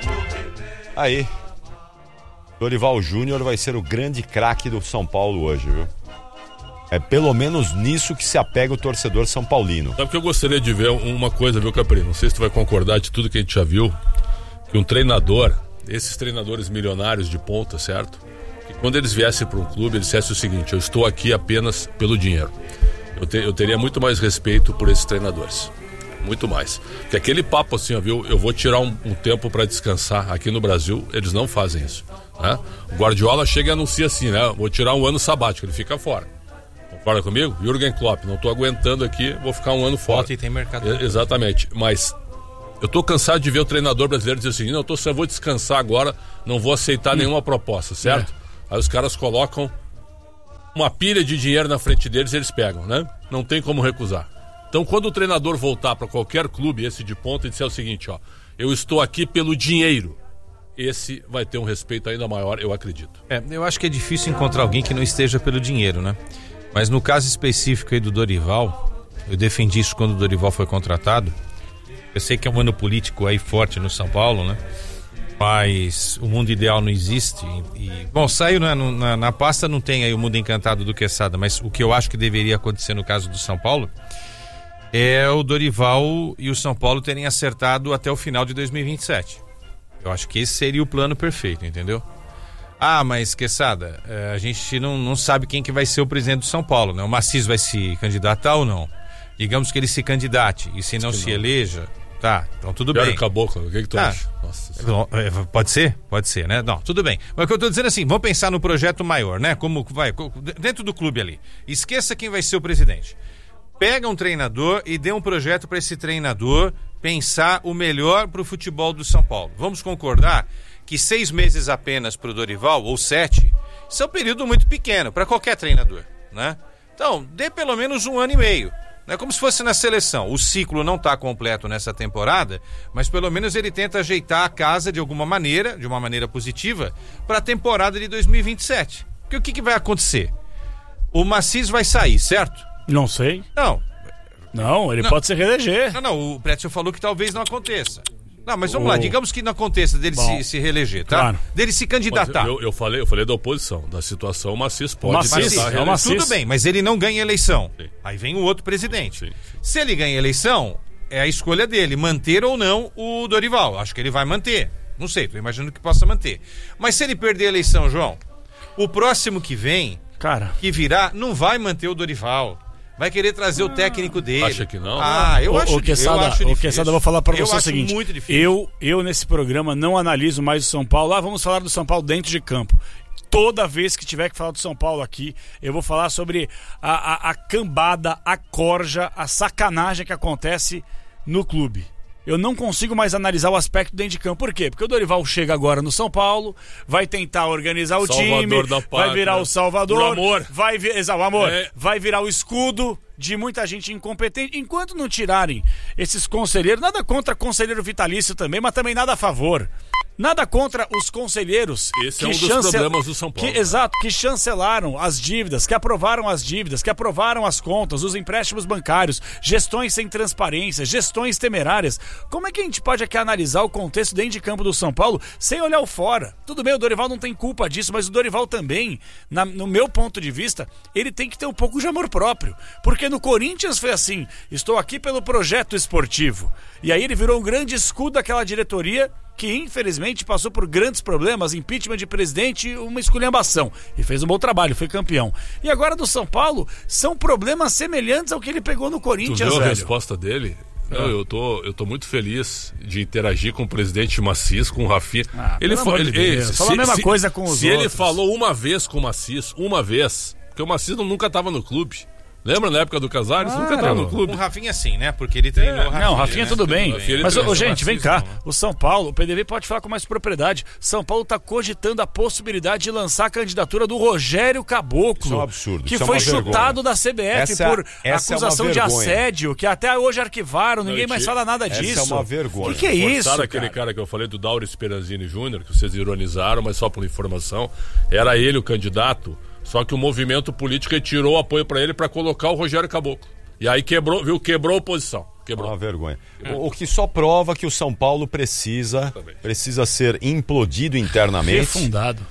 Aí. Dorival Júnior vai ser o grande craque do São Paulo hoje, viu? É pelo menos nisso que se apega o torcedor são paulino. Sabe que eu gostaria de ver uma coisa, viu, Capri? Não sei se tu vai concordar de tudo que a gente já viu, que um treinador, esses treinadores milionários de ponta, certo? Que quando eles viessem para um clube, eles dissessem o seguinte: eu estou aqui apenas pelo dinheiro. Eu, te, eu teria muito mais respeito por esses treinadores. Muito mais. Porque aquele papo assim, ó, viu? Eu vou tirar um, um tempo para descansar aqui no Brasil, eles não fazem isso. Né? O Guardiola chega e anuncia assim, né? Vou tirar um ano sabático, ele fica fora. Concorda comigo? Jürgen Klopp, não tô aguentando aqui, vou ficar um ano fora. Volta e tem mercado. É, exatamente, mas eu tô cansado de ver o treinador brasileiro dizer assim, não, eu tô, só vou descansar agora, não vou aceitar hum. nenhuma proposta, certo? É. Aí os caras colocam uma pilha de dinheiro na frente deles e eles pegam, né? Não tem como recusar. Então, quando o treinador voltar para qualquer clube, esse de ponta, e disser o seguinte, ó, eu estou aqui pelo dinheiro, esse vai ter um respeito ainda maior, eu acredito. É, eu acho que é difícil encontrar alguém que não esteja pelo dinheiro, né? Mas no caso específico aí do Dorival, eu defendi isso quando o Dorival foi contratado. Eu sei que é um ano político aí forte no São Paulo, né? Mas o mundo ideal não existe. E, bom, saiu na, na, na pasta, não tem aí o mundo encantado do Quesada, mas o que eu acho que deveria acontecer no caso do São Paulo é o Dorival e o São Paulo terem acertado até o final de dois mil e vinte e sete. Eu acho que esse seria o plano perfeito, entendeu? Ah, mas, Quesada, a gente não, não sabe quem que vai ser o presidente do São Paulo, né? O Maciço vai se candidatar ou não? Digamos que ele se candidate e se não se não. eleja, tá, então tudo Pior bem. Caboclo, o que, que tu ah, acha? Nossa, pode ser? Pode ser, né? Não, tudo bem. Mas o que eu tô dizendo assim, vamos pensar no projeto maior, né? Como vai, dentro do clube ali. Esqueça quem vai ser o presidente. Pega um treinador e dê um projeto para esse treinador pensar o melhor para o futebol do São Paulo. Vamos concordar que seis meses apenas para o Dorival, ou sete, isso é um período muito pequeno para qualquer treinador, né? Então, dê pelo menos um ano e meio. É como se fosse na seleção. O ciclo não está completo nessa temporada, mas pelo menos ele tenta ajeitar a casa de alguma maneira, de uma maneira positiva, para a temporada de dois mil e vinte e sete. Porque o que, que vai acontecer? O Maciço vai sair, certo? Não sei. Não. Não, ele não. pode se reeleger. Não, não, o Prétio falou que talvez não aconteça. Não, mas vamos o... lá, digamos que não aconteça dele se, se reeleger, tá? Claro. Dele se candidatar. Eu, eu, falei, eu falei da oposição, da situação, o Maciço pode... Maciço, tentar é o Maciço. Tudo bem, mas ele não ganha eleição. Sim. Aí vem o outro presidente. Sim, sim. Se ele ganha eleição, é a escolha dele, manter ou não o Dorival. Acho que ele vai manter. Não sei, tô imaginando que possa manter. Mas se ele perder a eleição, João, o próximo que vem, Cara. que virá, não vai manter o Dorival. Vai querer trazer ah, o técnico dele. Acha que não? Ah, eu o, acho, o Quesada, eu acho o difícil. Quesada, eu vou falar pra eu você o acho seguinte. Muito difícil. Eu, eu, nesse programa, não analiso mais o São Paulo. Ah, vamos falar do São Paulo dentro de campo. Toda vez que tiver que falar do São Paulo aqui, eu vou falar sobre a, a, a cambada, a corja, a sacanagem que acontece no clube. Eu não consigo mais analisar o aspecto dentro de campo. Por quê? Porque o Dorival chega agora no São Paulo, vai tentar organizar o Salvador time, da pátria, vai virar o Salvador, o amor. vai vir, exato, o amor, é. vai virar o escudo de muita gente incompetente. Enquanto não tirarem esses conselheiros, nada contra conselheiro vitalício também, mas também nada a favor. Nada contra os conselheiros. Esse que é um dos chancel... problemas do São Paulo. Que, exato, que chancelaram as dívidas, que aprovaram as dívidas, que aprovaram as contas, os empréstimos bancários, gestões sem transparência, gestões temerárias. Como é que a gente pode aqui analisar o contexto dentro de campo do São Paulo sem olhar o fora? Tudo bem, o Dorival não tem culpa disso, mas o Dorival também, na, no meu ponto de vista, ele tem que ter um pouco de amor próprio. Porque no Corinthians foi assim, estou aqui pelo projeto esportivo. E aí ele virou um grande escudo daquela diretoria que infelizmente passou por grandes problemas, impeachment de presidente e uma esculhambação. E fez um bom trabalho, foi campeão. E agora do São Paulo, são problemas semelhantes ao que ele pegou no Corinthians, Tu viu velho? a resposta dele? Não, eu tô, eu tô muito feliz de interagir com o presidente Maciço, com o Rafinha. Ah, ele falou ele, de ele, se, a mesma se, coisa com os Se outros. ele falou uma vez com o Maciço, uma vez, porque o Maciço nunca estava no clube. Lembra na época do Casares? Claro. Nunca estava no clube. O Rafinha sim, né? Porque ele treinou É, o Rafinha. não, Rafinha né? tudo bem. Rafinha, Mas, ele ô, gente, vem cá. Maciço, O São Paulo, o P D V pode falar com mais propriedade. São Paulo está cogitando a possibilidade de lançar a candidatura do Rogério Caboclo. Isso é um absurdo. Que Isso é foi uma chutado vergonha. da C B F Essa- por essa é uma acusação de vergonha. assédio, que até hoje arquivaram, ninguém Não, mais e- fala nada Essa disso. é uma vergonha. O que, que é isso? Forçaram aquele cara? cara que eu falei do Dauro Speranzini Júnior, que vocês ironizaram, mas só por informação. Era ele o candidato, só que o movimento político tirou o apoio para ele para colocar o Rogério Caboclo. E aí quebrou, viu? Quebrou a oposição. Quebrou. Uma vergonha. O, o que só prova que o São Paulo precisa, precisa ser implodido internamente. Refundado.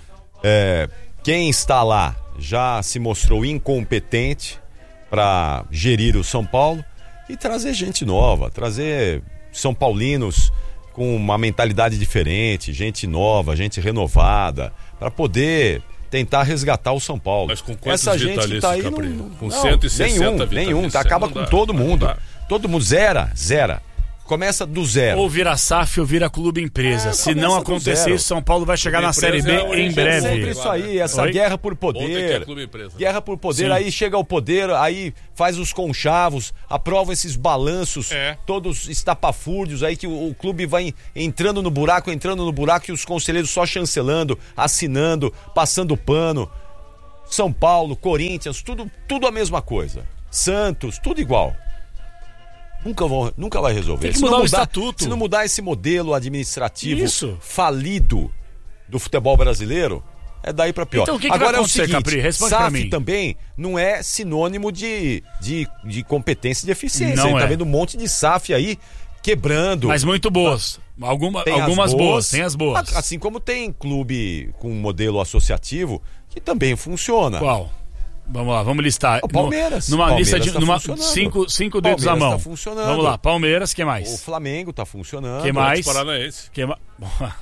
É, quem está lá já se mostrou incompetente para gerir o São Paulo e trazer gente nova, trazer São Paulinos com uma mentalidade diferente, gente nova, gente renovada, para poder tentar resgatar o São Paulo. Mas com quantos Essa gente vitalícios, tá aí Capri? não, Com não, cento e sessenta nenhum, vitalícios, nenhum, tá, acaba não com dá, todo não mundo. dá. Todo mundo zera, zera. Começa do zero. Ou vira S A F ou vira clube empresa. É, Se não começa do acontecer zero. isso, São Paulo vai chegar na Série B é a origem em do breve. Sempre isso aí, essa Oi? guerra por Ontem que é poder. clube empresa. Guerra por poder, Sim. aí chega ao poder, aí faz os conchavos, aprova esses balanços, É. todos estapafúrdios, aí que o, o clube vai entrando no buraco, entrando no buraco e os conselheiros só chancelando, assinando, passando pano. São Paulo, Corinthians, tudo, tudo a mesma coisa. Santos, tudo igual. Nunca, vão, nunca vai resolver. Tem que Se não mudar o estatuto. Se não mudar esse modelo administrativo Isso. falido do futebol brasileiro, é daí pra pior. Então, o que que Agora vai é o acontecer, seguinte, Capri? Responde pra S A F mim. também não é sinônimo de, de, de competência e de eficiência. Não A gente tá é. vendo um monte de S A F aí quebrando. Mas muito boas. Alguma, Tem as algumas boas. tem as boas. Assim como tem clube com modelo associativo que também funciona. Qual? Vamos lá, vamos listar. O Palmeiras. No- Numa Palmeiras lista de tá numa, funcionando. cinco, cinco dedos Palmeiras à mão. tá funcionando. Vamos lá, Palmeiras, que O mais? Flamengo tá funcionando. Que mais? Paranaense. Que mais?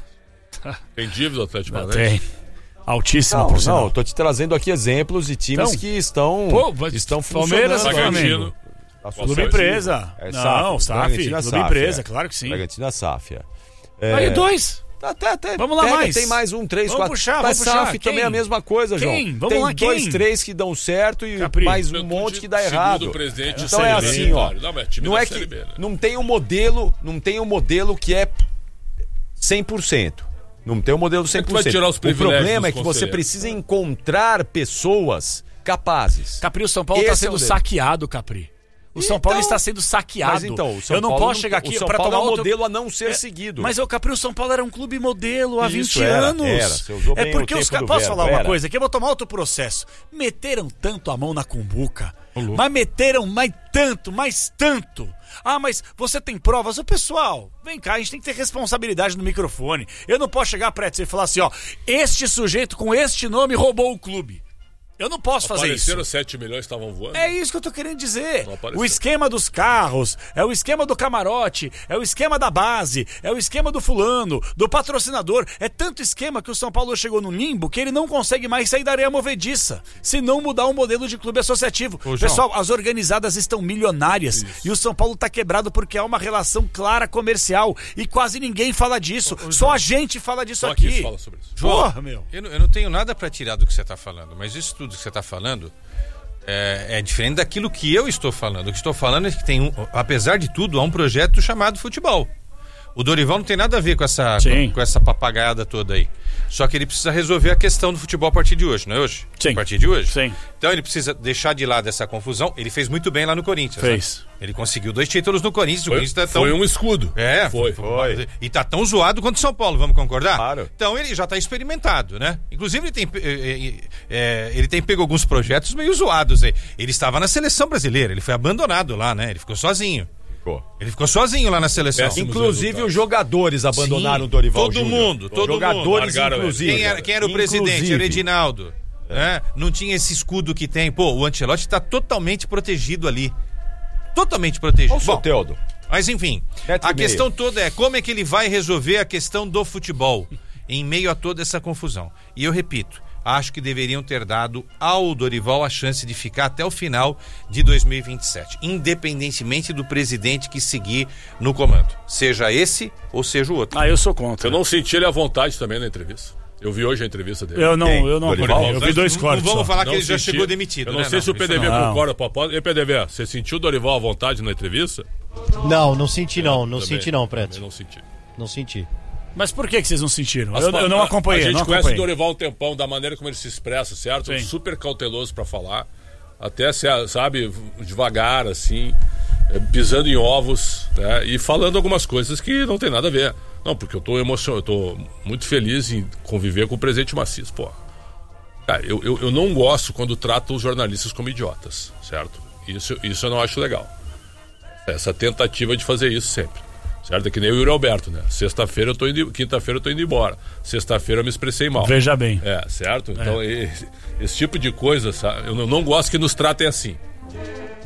Tem dívida do Atlético Paranaense? Tem. Altíssima, Não, por não, sinal. eu tô te trazendo aqui exemplos de times Então, que estão, pô, mas estão Palmeiras, funcionando. Flamengo. Associativo. Clube empresa. É Não, S A F. Bragantino é Clube S A F, empresa, é. claro que sim. Bragantino é S A F. É. Aí dois. Até, até, Vamos lá, pega, mais. Tem mais um, três, Vamos quatro. puxar, Mas vamos puxar. S A F também Quem? é a mesma coisa, João. Quem? Vamos tem lá, dois, quem? três que dão certo e Capri. mais um Segundo- monte que dá segundo errado. o presidente Então da é Série B, assim, ó. Não, mas time Não da é Série que B, né? não tem um modelo, não tem um modelo que é cem por cento. Não tem um modelo cem por cento. Como é que vai tirar os O privilégios problema é dos que você conselheiros? precisa encontrar pessoas capazes. Capri, o São Paulo Esse está é o sendo dele. saqueado, Capri. O São Paulo Então, está sendo saqueado. Mas então, o São eu não Paulo posso chegar aqui o São para Paulo tomar é um outro... modelo a não ser É, seguido. Mas o Capri, o São Paulo era um clube modelo há Isso, vinte era, anos. era. Você usou É bem porque o os tempo caras. do Posso verbo, falar uma era. coisa aqui? Eu vou tomar outro processo. Meteram tanto a mão na cumbuca. Mas meteram mais tanto, mais tanto. Ah, mas você tem provas? Ô, pessoal, vem cá, a gente tem que ter responsabilidade no microfone. Eu não posso chegar pra você e falar assim, ó, este sujeito com este nome roubou o clube. Eu não posso fazer isso. Apareceram sete milhões, estavam voando. É isso que eu tô querendo dizer. Não apareceu. O esquema dos carros, é o esquema do camarote, é o esquema da base, é o esquema do fulano, do patrocinador. É tanto esquema que o São Paulo chegou no limbo que ele não consegue mais sair da areia movediça, se não mudar o modelo de clube associativo. Ô, João. Pessoal, as organizadas estão milionárias e o São Paulo tá quebrado porque há uma relação clara comercial e quase ninguém fala disso. Só a gente fala disso Só aqui aqui. se fala sobre isso. Porra, meu. Eu não, eu não tenho nada para tirar do que você está falando, mas isso tudo que você está falando é, é diferente daquilo que eu estou falando. O que estou falando é que tem, um, apesar de tudo, há um projeto chamado futebol. O Dorival não tem nada a ver com essa, Sim. com, com essa papagaiada toda aí. Só que ele precisa resolver a questão do futebol a partir de hoje, não é hoje? Sim. A partir de hoje? Sim. Então ele precisa deixar de lado essa confusão. Ele fez muito bem lá no Corinthians. Fez. Né? Ele conseguiu dois títulos no Corinthians. O Foi, Corinthians tá tão... foi um escudo. É, Foi. foi. E tá tão zoado quanto São Paulo, vamos concordar? Claro. Então ele já tá experimentado, né? Inclusive ele tem, eh, eh, eh, ele tem pego alguns projetos meio zoados aí. Ele estava na seleção brasileira, ele foi abandonado lá, né? Ele ficou sozinho. Ficou. Ele ficou sozinho lá na seleção. Péssimo. Inclusive resultados. os jogadores abandonaram Sim, o Dorival todo Júnior. mundo, todo jogadores, mundo. Largaram ele. inclusive. Quem era, quem era o Inclusive. presidente? Era o Edinaldo. Né? Não tinha esse escudo que tem. Pô, o Ancelotti está totalmente protegido ali. Totalmente protegido. Olha o Bom, Soteldo. mas enfim, Metro a e meio. questão toda é como é que ele vai resolver a questão do futebol em meio a toda essa confusão. E eu repito, acho que deveriam ter dado ao Dorival a chance de ficar até o final de dois mil e vinte e sete, independentemente do presidente que seguir no comando, seja esse ou seja o outro. Ah, eu sou contra. Eu não senti ele à vontade também na entrevista. Eu vi hoje a entrevista dele. Eu não, Quem? eu não Dorival? acompanhei. Eu vi dois Não- cortes Não vamos só. falar que Não ele já senti- chegou demitido. Eu não né? sei se o isso P D V não. concorda, Popó. E P D V, você sentiu o Dorival à vontade na entrevista? Não, não senti não, não Também, senti não, também Preto. não senti. Não senti. Mas por que, que vocês não sentiram? As Eu, pa- eu não a- acompanhei. A gente não conhece o acompanhei. Dorival há um tempão, da maneira como ele se expressa, certo? Sim. Super cauteloso pra falar. Até, se- sabe, devagar, assim, eh, pisando em ovos, né? E falando algumas coisas que não tem nada a ver. Não, porque eu tô emocionado, eu tô muito feliz em conviver com o presidente Macias, pô. Cara, eu, eu, eu não gosto quando tratam os jornalistas como idiotas, certo? Isso, isso eu não acho legal. Essa tentativa de fazer isso sempre. Certo? É que nem o Yuri Alberto, né? Sexta-feira eu tô indo, quinta-feira eu tô indo embora. Sexta-feira eu me expressei mal. Veja bem. É, certo? Então, esse, esse tipo de coisa, sabe? Eu não, não gosto que nos tratem assim.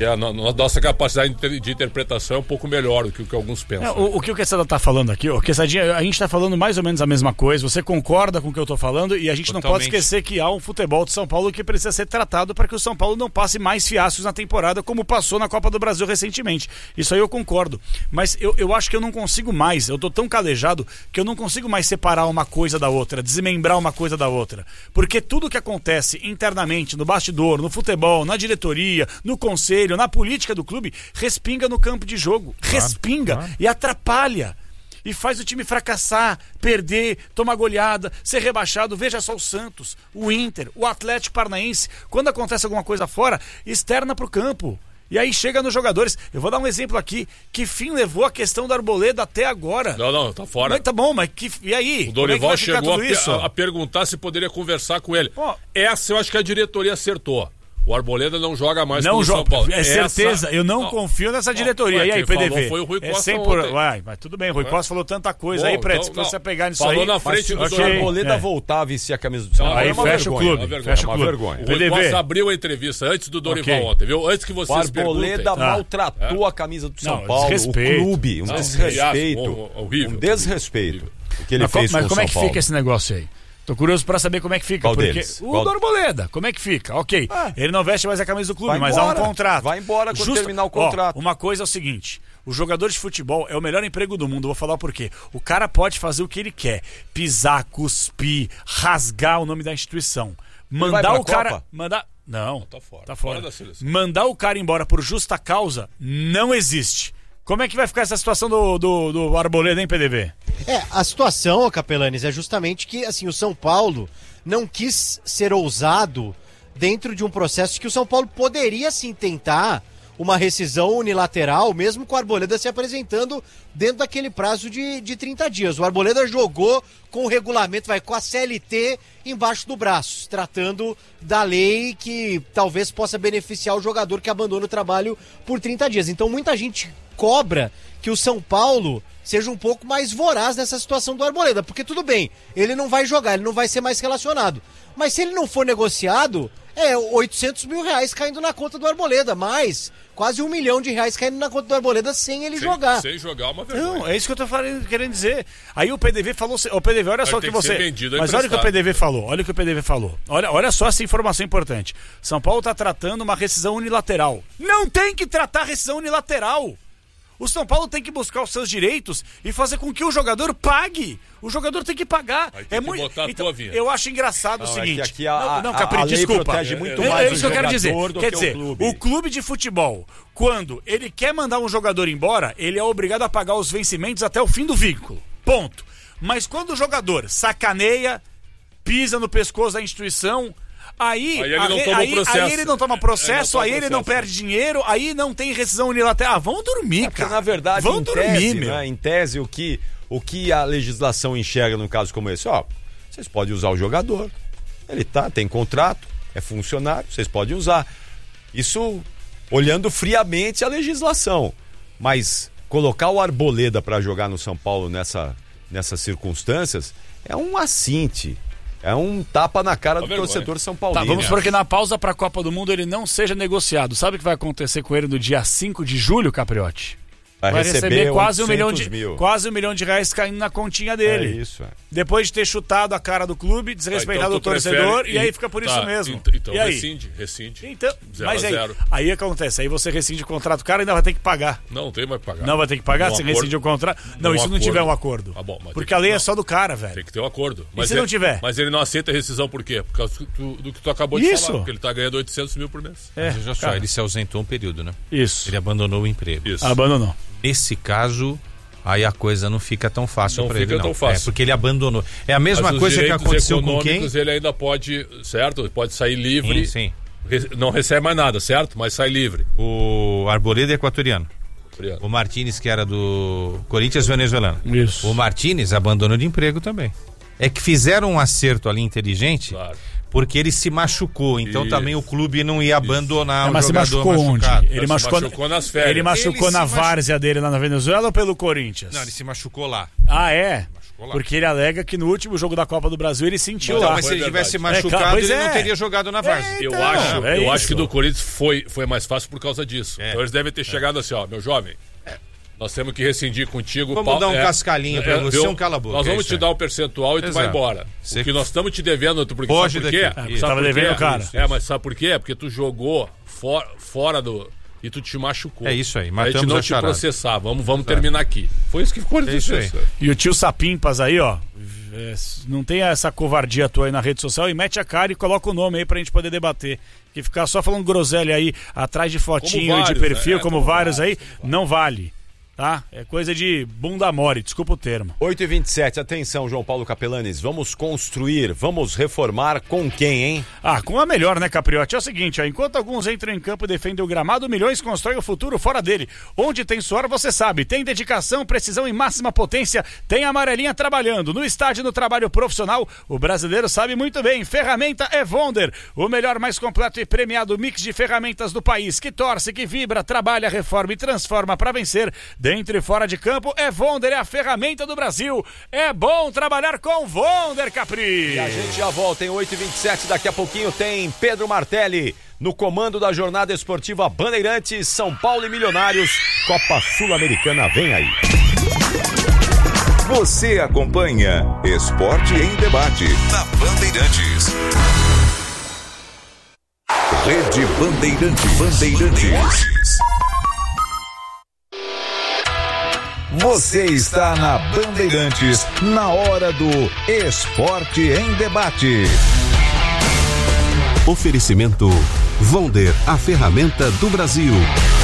Que a no, nossa capacidade de, de interpretação é um pouco melhor do que o que alguns pensam. É, o, o que o Quesada tá falando aqui, o Quessadinha, a gente tá falando mais ou menos a mesma coisa, você concorda com o que eu tô falando e a gente Totalmente. Não pode esquecer que há um futebol de São Paulo que precisa ser tratado para que o São Paulo não passe mais fiascos na temporada como passou na Copa do Brasil recentemente. Isso aí eu concordo. Mas eu, eu acho que eu não consigo mais, eu tô tão calejado que eu não consigo mais separar uma coisa da outra, desmembrar uma coisa da outra. Porque tudo que acontece internamente, no bastidor, no futebol, na diretoria, no conselho, na política do clube, respinga no campo de jogo. Claro, respinga claro. E atrapalha. E faz o time fracassar, perder, tomar goleada, ser rebaixado. Veja só o Santos, o Inter, o Atlético Paranaense. Quando acontece alguma coisa fora, externa pro campo. E aí chega nos jogadores. Eu vou dar um exemplo aqui. Que fim levou a questão do Arboleda até agora? Não, não, tá fora. Mas tá bom, mas que, e aí? O Dorival é chegou a, a, a perguntar se poderia conversar com ele. Pô, essa eu acho que a diretoria acertou. O Arboleda não joga mais não pelo joga, São Paulo. É certeza, essa... eu não, não confio nessa diretoria. Não, e aí, P D V? Foi o Rui Costa é sempre por... Uai, mas tudo bem, o Rui Costa falou tanta coisa. Bom, aí, Preto, se você pegar nisso falou aí... na frente do okay. O Arboleda é. voltar a vestir a camisa do São Paulo. Aí é fecha vergonha, o clube, é fecha é o clube. Vergonha. O Rui Costa abriu a entrevista antes do Dorival okay. ontem, viu? Antes que vocês o Arboleda maltratou ah. a camisa do São não, Paulo, desrespeito. o clube, um não, desrespeito. Horrível. Um desrespeito. O que ele mas, fez mas com como o é que São Paulo. fica esse negócio aí? Tô curioso pra saber como é que fica. Qual porque deles? o Qual... do Arboleda, como é que fica? Ok, ah. ele não veste mais a camisa do clube, vai mas embora. há um contrato. Vai embora quando Justo... terminar o contrato. Ó, uma coisa é o seguinte, o jogador de futebol é o melhor emprego do mundo, vou falar por quê. O cara pode fazer o que ele quer, pisar, cuspir, rasgar o nome da instituição. Mandar o cara... Copa? Mandar... Não, tá fora. Tá fora. Fora Mandar o cara embora por justa causa não existe. Como é que vai ficar essa situação do, do, do Arboleda, hein, P D V? É, a situação, Capelanes, é justamente que assim, o São Paulo não quis ser ousado dentro de um processo que o São Paulo poderia sim tentar uma rescisão unilateral, mesmo com o Arboleda se apresentando dentro daquele prazo de, de trinta dias. O Arboleda jogou com o regulamento, vai com a C L T embaixo do braço, tratando da lei que talvez possa beneficiar o jogador que abandona o trabalho por trinta dias. Então muita gente cobra que o São Paulo seja um pouco mais voraz nessa situação do Arboleda, porque tudo bem, ele não vai jogar, ele não vai ser mais relacionado, mas se ele não for negociado, é oitocentos mil reais caindo na conta do Arboleda, mais quase um milhão de reais caindo na conta do Arboleda sem ele sem, jogar. Sem jogar uma vergonha. Não, é isso que eu tô falando, querendo dizer. Aí o P D V falou, o P D V, olha só o que você... Vendido, mas olha o que o P D V falou, olha o que o P D V falou. Olha, olha só essa informação importante. São Paulo tá tratando uma rescisão unilateral. Não tem que tratar rescisão unilateral. O São Paulo tem que buscar os seus direitos e fazer com que o jogador pague. O jogador tem que pagar. Aí tem é que muito. Botar então, a tua eu acho engraçado não, o seguinte. É que aqui a, não, não, Capri, a lei desculpa. protege muito é, mais é isso que eu quero dizer. Quer dizer, o clube. o clube de futebol, quando ele quer mandar um jogador embora, ele é obrigado a pagar os vencimentos até o fim do vínculo. Ponto. Mas quando o jogador sacaneia, pisa no pescoço da instituição. Aí, aí, ele não toma aí, processo. aí ele não toma processo, não toma aí ele processo. não perde dinheiro, aí não tem rescisão unilateral. Ah, vão dormir, é cara. Na verdade, vão em dormir, tese, meu. Né, em tese, o que, o que a legislação enxerga num caso como esse, ó, vocês podem usar o jogador, ele tá, tem contrato, é funcionário, vocês podem usar. Isso olhando friamente a legislação. Mas colocar o Arboleda para jogar no São Paulo nessa, nessas circunstâncias é um assinte. É um tapa na cara do vergonha. Torcedor São Paulino. Tá, vamos supor que na pausa para a Copa do Mundo ele não seja negociado. Sabe o que vai acontecer com ele no dia cinco de julho, Capriotti? Vai, vai receber, receber quase um, milhão de, mil. quase um milhão de reais caindo na continha dele. É isso, é. Depois de ter chutado a cara do clube, desrespeitado ah, então o torcedor, prefere... e aí fica por tá, isso mesmo. Ent- então e aí? rescinde, rescinde. Então, zero mas a aí, zero. aí acontece, aí você rescinde o contrato, o cara ainda vai ter que pagar. Não, não tem mais que pagar. Não vai ter que pagar um se acordo, rescindir o contrato? Não, um e se não acordo. tiver um acordo? Ah, bom, porque que, a lei não, é só do cara, velho. Tem que ter um acordo. Mas e se ele, não tiver? Mas ele não aceita rescisão por quê? Por causa do, do que tu acabou de isso. falar. Porque ele tá ganhando oitocentos mil por mês. É, já só, ele se ausentou um período, né? Isso. Ele abandonou o emprego. Isso. Abandonou. Nesse caso, aí a coisa não fica tão fácil para ele, não. Tão fácil. É, porque ele abandonou. É a mesma Mas coisa que aconteceu com quem? Ele ainda pode, certo? Pode sair livre. Sim, sim. Re, não recebe mais nada, certo? Mas sai livre. O Arboleda é equatoriano. Equatoriano. O Martínez, que era do Corinthians, venezuelano. Isso. O Martínez abandonou de emprego também. É que fizeram um acerto ali inteligente, claro. porque ele se machucou, então Isso. também o clube não ia abandonar É, o mas se jogador machucou machucado. onde? Ele Ele machucou, se machucou nas férias. Ele machucou Ele na se machu- várzea dele lá na Venezuela ou pelo Corinthians? Não, ele se machucou lá. Ah, é? Machucou lá. Porque ele alega que no último jogo da Copa do Brasil ele sentiu Mas lá. não, Mas se ele Foi tivesse verdade. É, machucado, claro, pois ele é. não teria jogado na várzea. Eu, Então, acho, é eu isso. acho que do Corinthians foi, foi mais fácil por causa disso. É. Então eles devem ter chegado assim, ó, meu jovem, nós temos que rescindir contigo. Vamos pau- dar um é, cascalhinho pra você, viu? um cala-boca, Nós é vamos isso te aí. dar um percentual e tu vai Exato. embora. Você- Porque nós estamos te devendo, porque Foge sabe por quê? daqui. Sabe Isso. Tava por devendo quê? o cara. É, mas sabe por quê? Porque tu jogou for, fora do... E tu te machucou. É isso aí, A gente matamos não a te charada. processar. Vamos, vamos terminar aqui. Foi isso que ficou É isso aí. E o tio Sapimpas aí, ó, é, não tem essa covardia tua aí na rede social e mete a cara e coloca o nome aí pra gente poder debater. Que ficar só falando groselha aí atrás de fotinho Como e de vários, perfil, né? É, como, como vários vários, aí, não vale. Tá? É coisa de bunda mole, desculpa o termo. oito e vinte e sete, atenção, João Paulo Capelanes. Vamos construir, vamos reformar com quem, hein? Ah, com a melhor, né, Capriotti? É o seguinte, ó, enquanto alguns entram em campo e defendem o gramado, Milhões constrói o futuro fora dele. Onde tem suor, você sabe. Tem dedicação, precisão e máxima potência. Tem a amarelinha trabalhando. No estádio, no trabalho profissional, o brasileiro sabe muito bem. Ferramenta é Vonder. O melhor, mais completo e premiado mix de ferramentas do país. Que torce, que vibra, trabalha, reforma e transforma para vencer. Dentro e fora de campo, é Vonder, é a ferramenta do Brasil. É bom trabalhar com Vonder, Capri. E a gente já volta em oito e vinte e sete, daqui a pouquinho tem Pedro Martelli no comando da jornada esportiva Bandeirantes, São Paulo e Milionários, Copa Sul-Americana vem aí. Você acompanha Esporte em Debate na Bandeirantes. Rede Bandeirantes. Bandeirantes. Você está na Bandeirantes, na hora do Esporte em Debate. Oferecimento Vonder, a ferramenta do Brasil.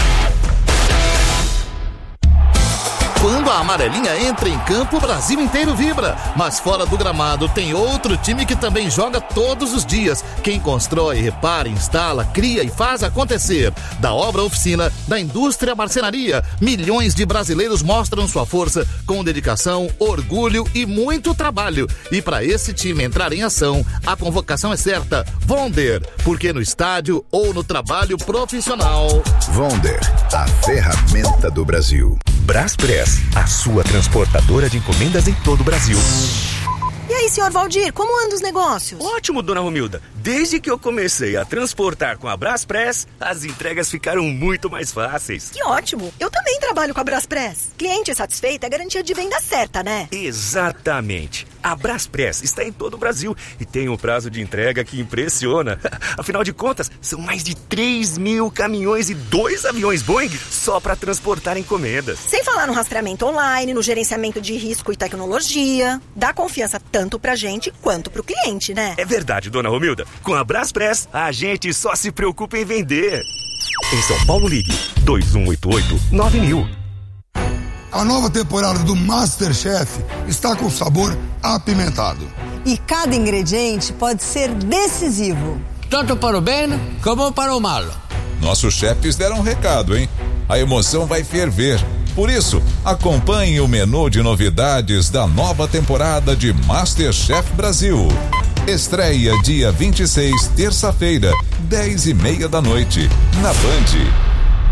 Quando a amarelinha entra em campo, o Brasil inteiro vibra. Mas fora do gramado tem outro time que também joga todos os dias. Quem constrói, repara, instala, cria e faz acontecer. Da obra à oficina, da indústria à marcenaria, milhões de brasileiros mostram sua força com dedicação, orgulho e muito trabalho. E para esse time entrar em ação, a convocação é certa. Vonder, porque no estádio ou no trabalho profissional. Vonder, a ferramenta do Brasil. Braspress, a sua transportadora de encomendas em todo o Brasil. E aí, senhor Valdir, como andam os negócios? Ótimo, dona Romilda. Desde que eu comecei a transportar com a Braspress, as entregas ficaram muito mais fáceis. Que ótimo! Eu também trabalho com a Braspress. Cliente satisfeito é garantia de venda certa, né? Exatamente. A Braspress está em todo o Brasil e tem um prazo de entrega que impressiona. Afinal de contas, são mais de três mil caminhões e dois aviões Boeing só para transportar encomendas. Sem falar no rastreamento online, no gerenciamento de risco e tecnologia. Dá confiança tanto pra gente quanto pro cliente, né? É verdade, dona Romilda. Com a Braspress, a gente só se preocupa em vender. Em São Paulo, ligue dois um oito oito nove mil. A nova temporada do MasterChef está com sabor apimentado. E cada ingrediente pode ser decisivo. Tanto para o bem como para o mal. Nossos chefes deram um recado, hein? A emoção vai ferver. Por isso, acompanhe o menu de novidades da nova temporada de MasterChef Brasil. Estreia dia vinte e seis, terça-feira, dez e meia da noite, na Band.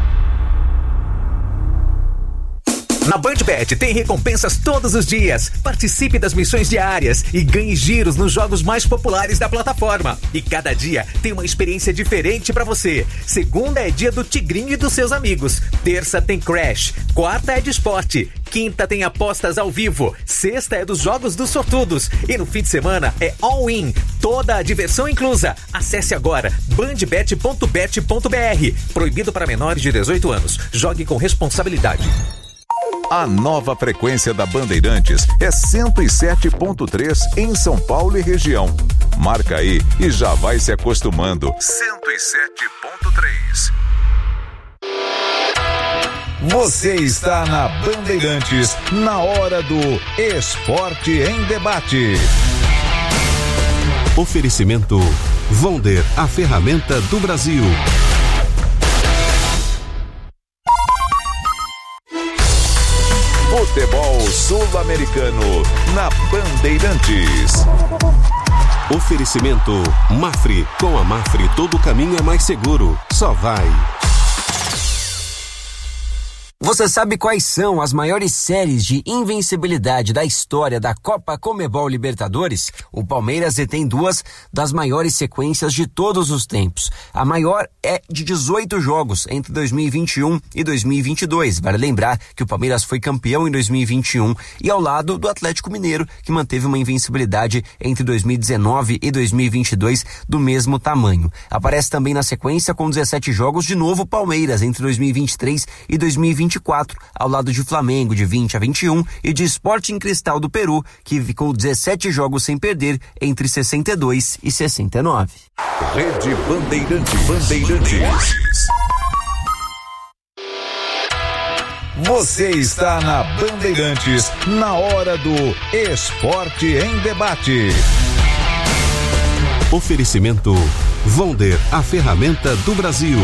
Na BandBet tem recompensas todos os dias. Participe das missões diárias e ganhe giros nos jogos mais populares da plataforma. E cada dia tem uma experiência diferente pra você. Segunda é dia do Tigrinho e dos seus amigos. Terça tem Crash. Quarta é de esporte. Quinta tem apostas ao vivo. Sexta é dos jogos dos sortudos. E no fim de semana é all-in. Toda a diversão inclusa. Acesse agora bandbet ponto bet ponto br. Proibido para menores de dezoito anos. Jogue com responsabilidade. A nova frequência da Bandeirantes é cento e sete ponto três em São Paulo e região. Marca aí e já vai se acostumando. cento e sete ponto três. Você está na Bandeirantes, na hora do Esporte em Debate. Oferecimento Vonder, a ferramenta do Brasil. O futebol sul-americano na Bandeirantes. Oferecimento Mafre. Com a Mafre todo caminho é mais seguro. Só vai. Você sabe quais são as maiores séries de invencibilidade da história da Copa Conmebol Libertadores? O Palmeiras detém duas das maiores sequências de todos os tempos. A maior é de dezoito jogos entre dois mil e vinte e um e dois mil e vinte e dois. Vale lembrar que o Palmeiras foi campeão em dois mil e vinte e um e ao lado do Atlético Mineiro, que manteve uma invencibilidade entre dois mil e dezenove e dois mil e vinte e dois do mesmo tamanho. Aparece também na sequência com dezessete jogos de novo Palmeiras entre dois mil e vinte e três e dois mil e vinte e quatro, ao lado de Flamengo de vinte a vinte e um e de Sporting Cristal do Peru, que ficou dezessete jogos sem perder entre sessenta e dois e sessenta e nove. Rede Bandeirantes. Bandeirantes. Você está na Bandeirantes, na hora do Esporte em Debate. Oferecimento Vonder, a ferramenta do Brasil.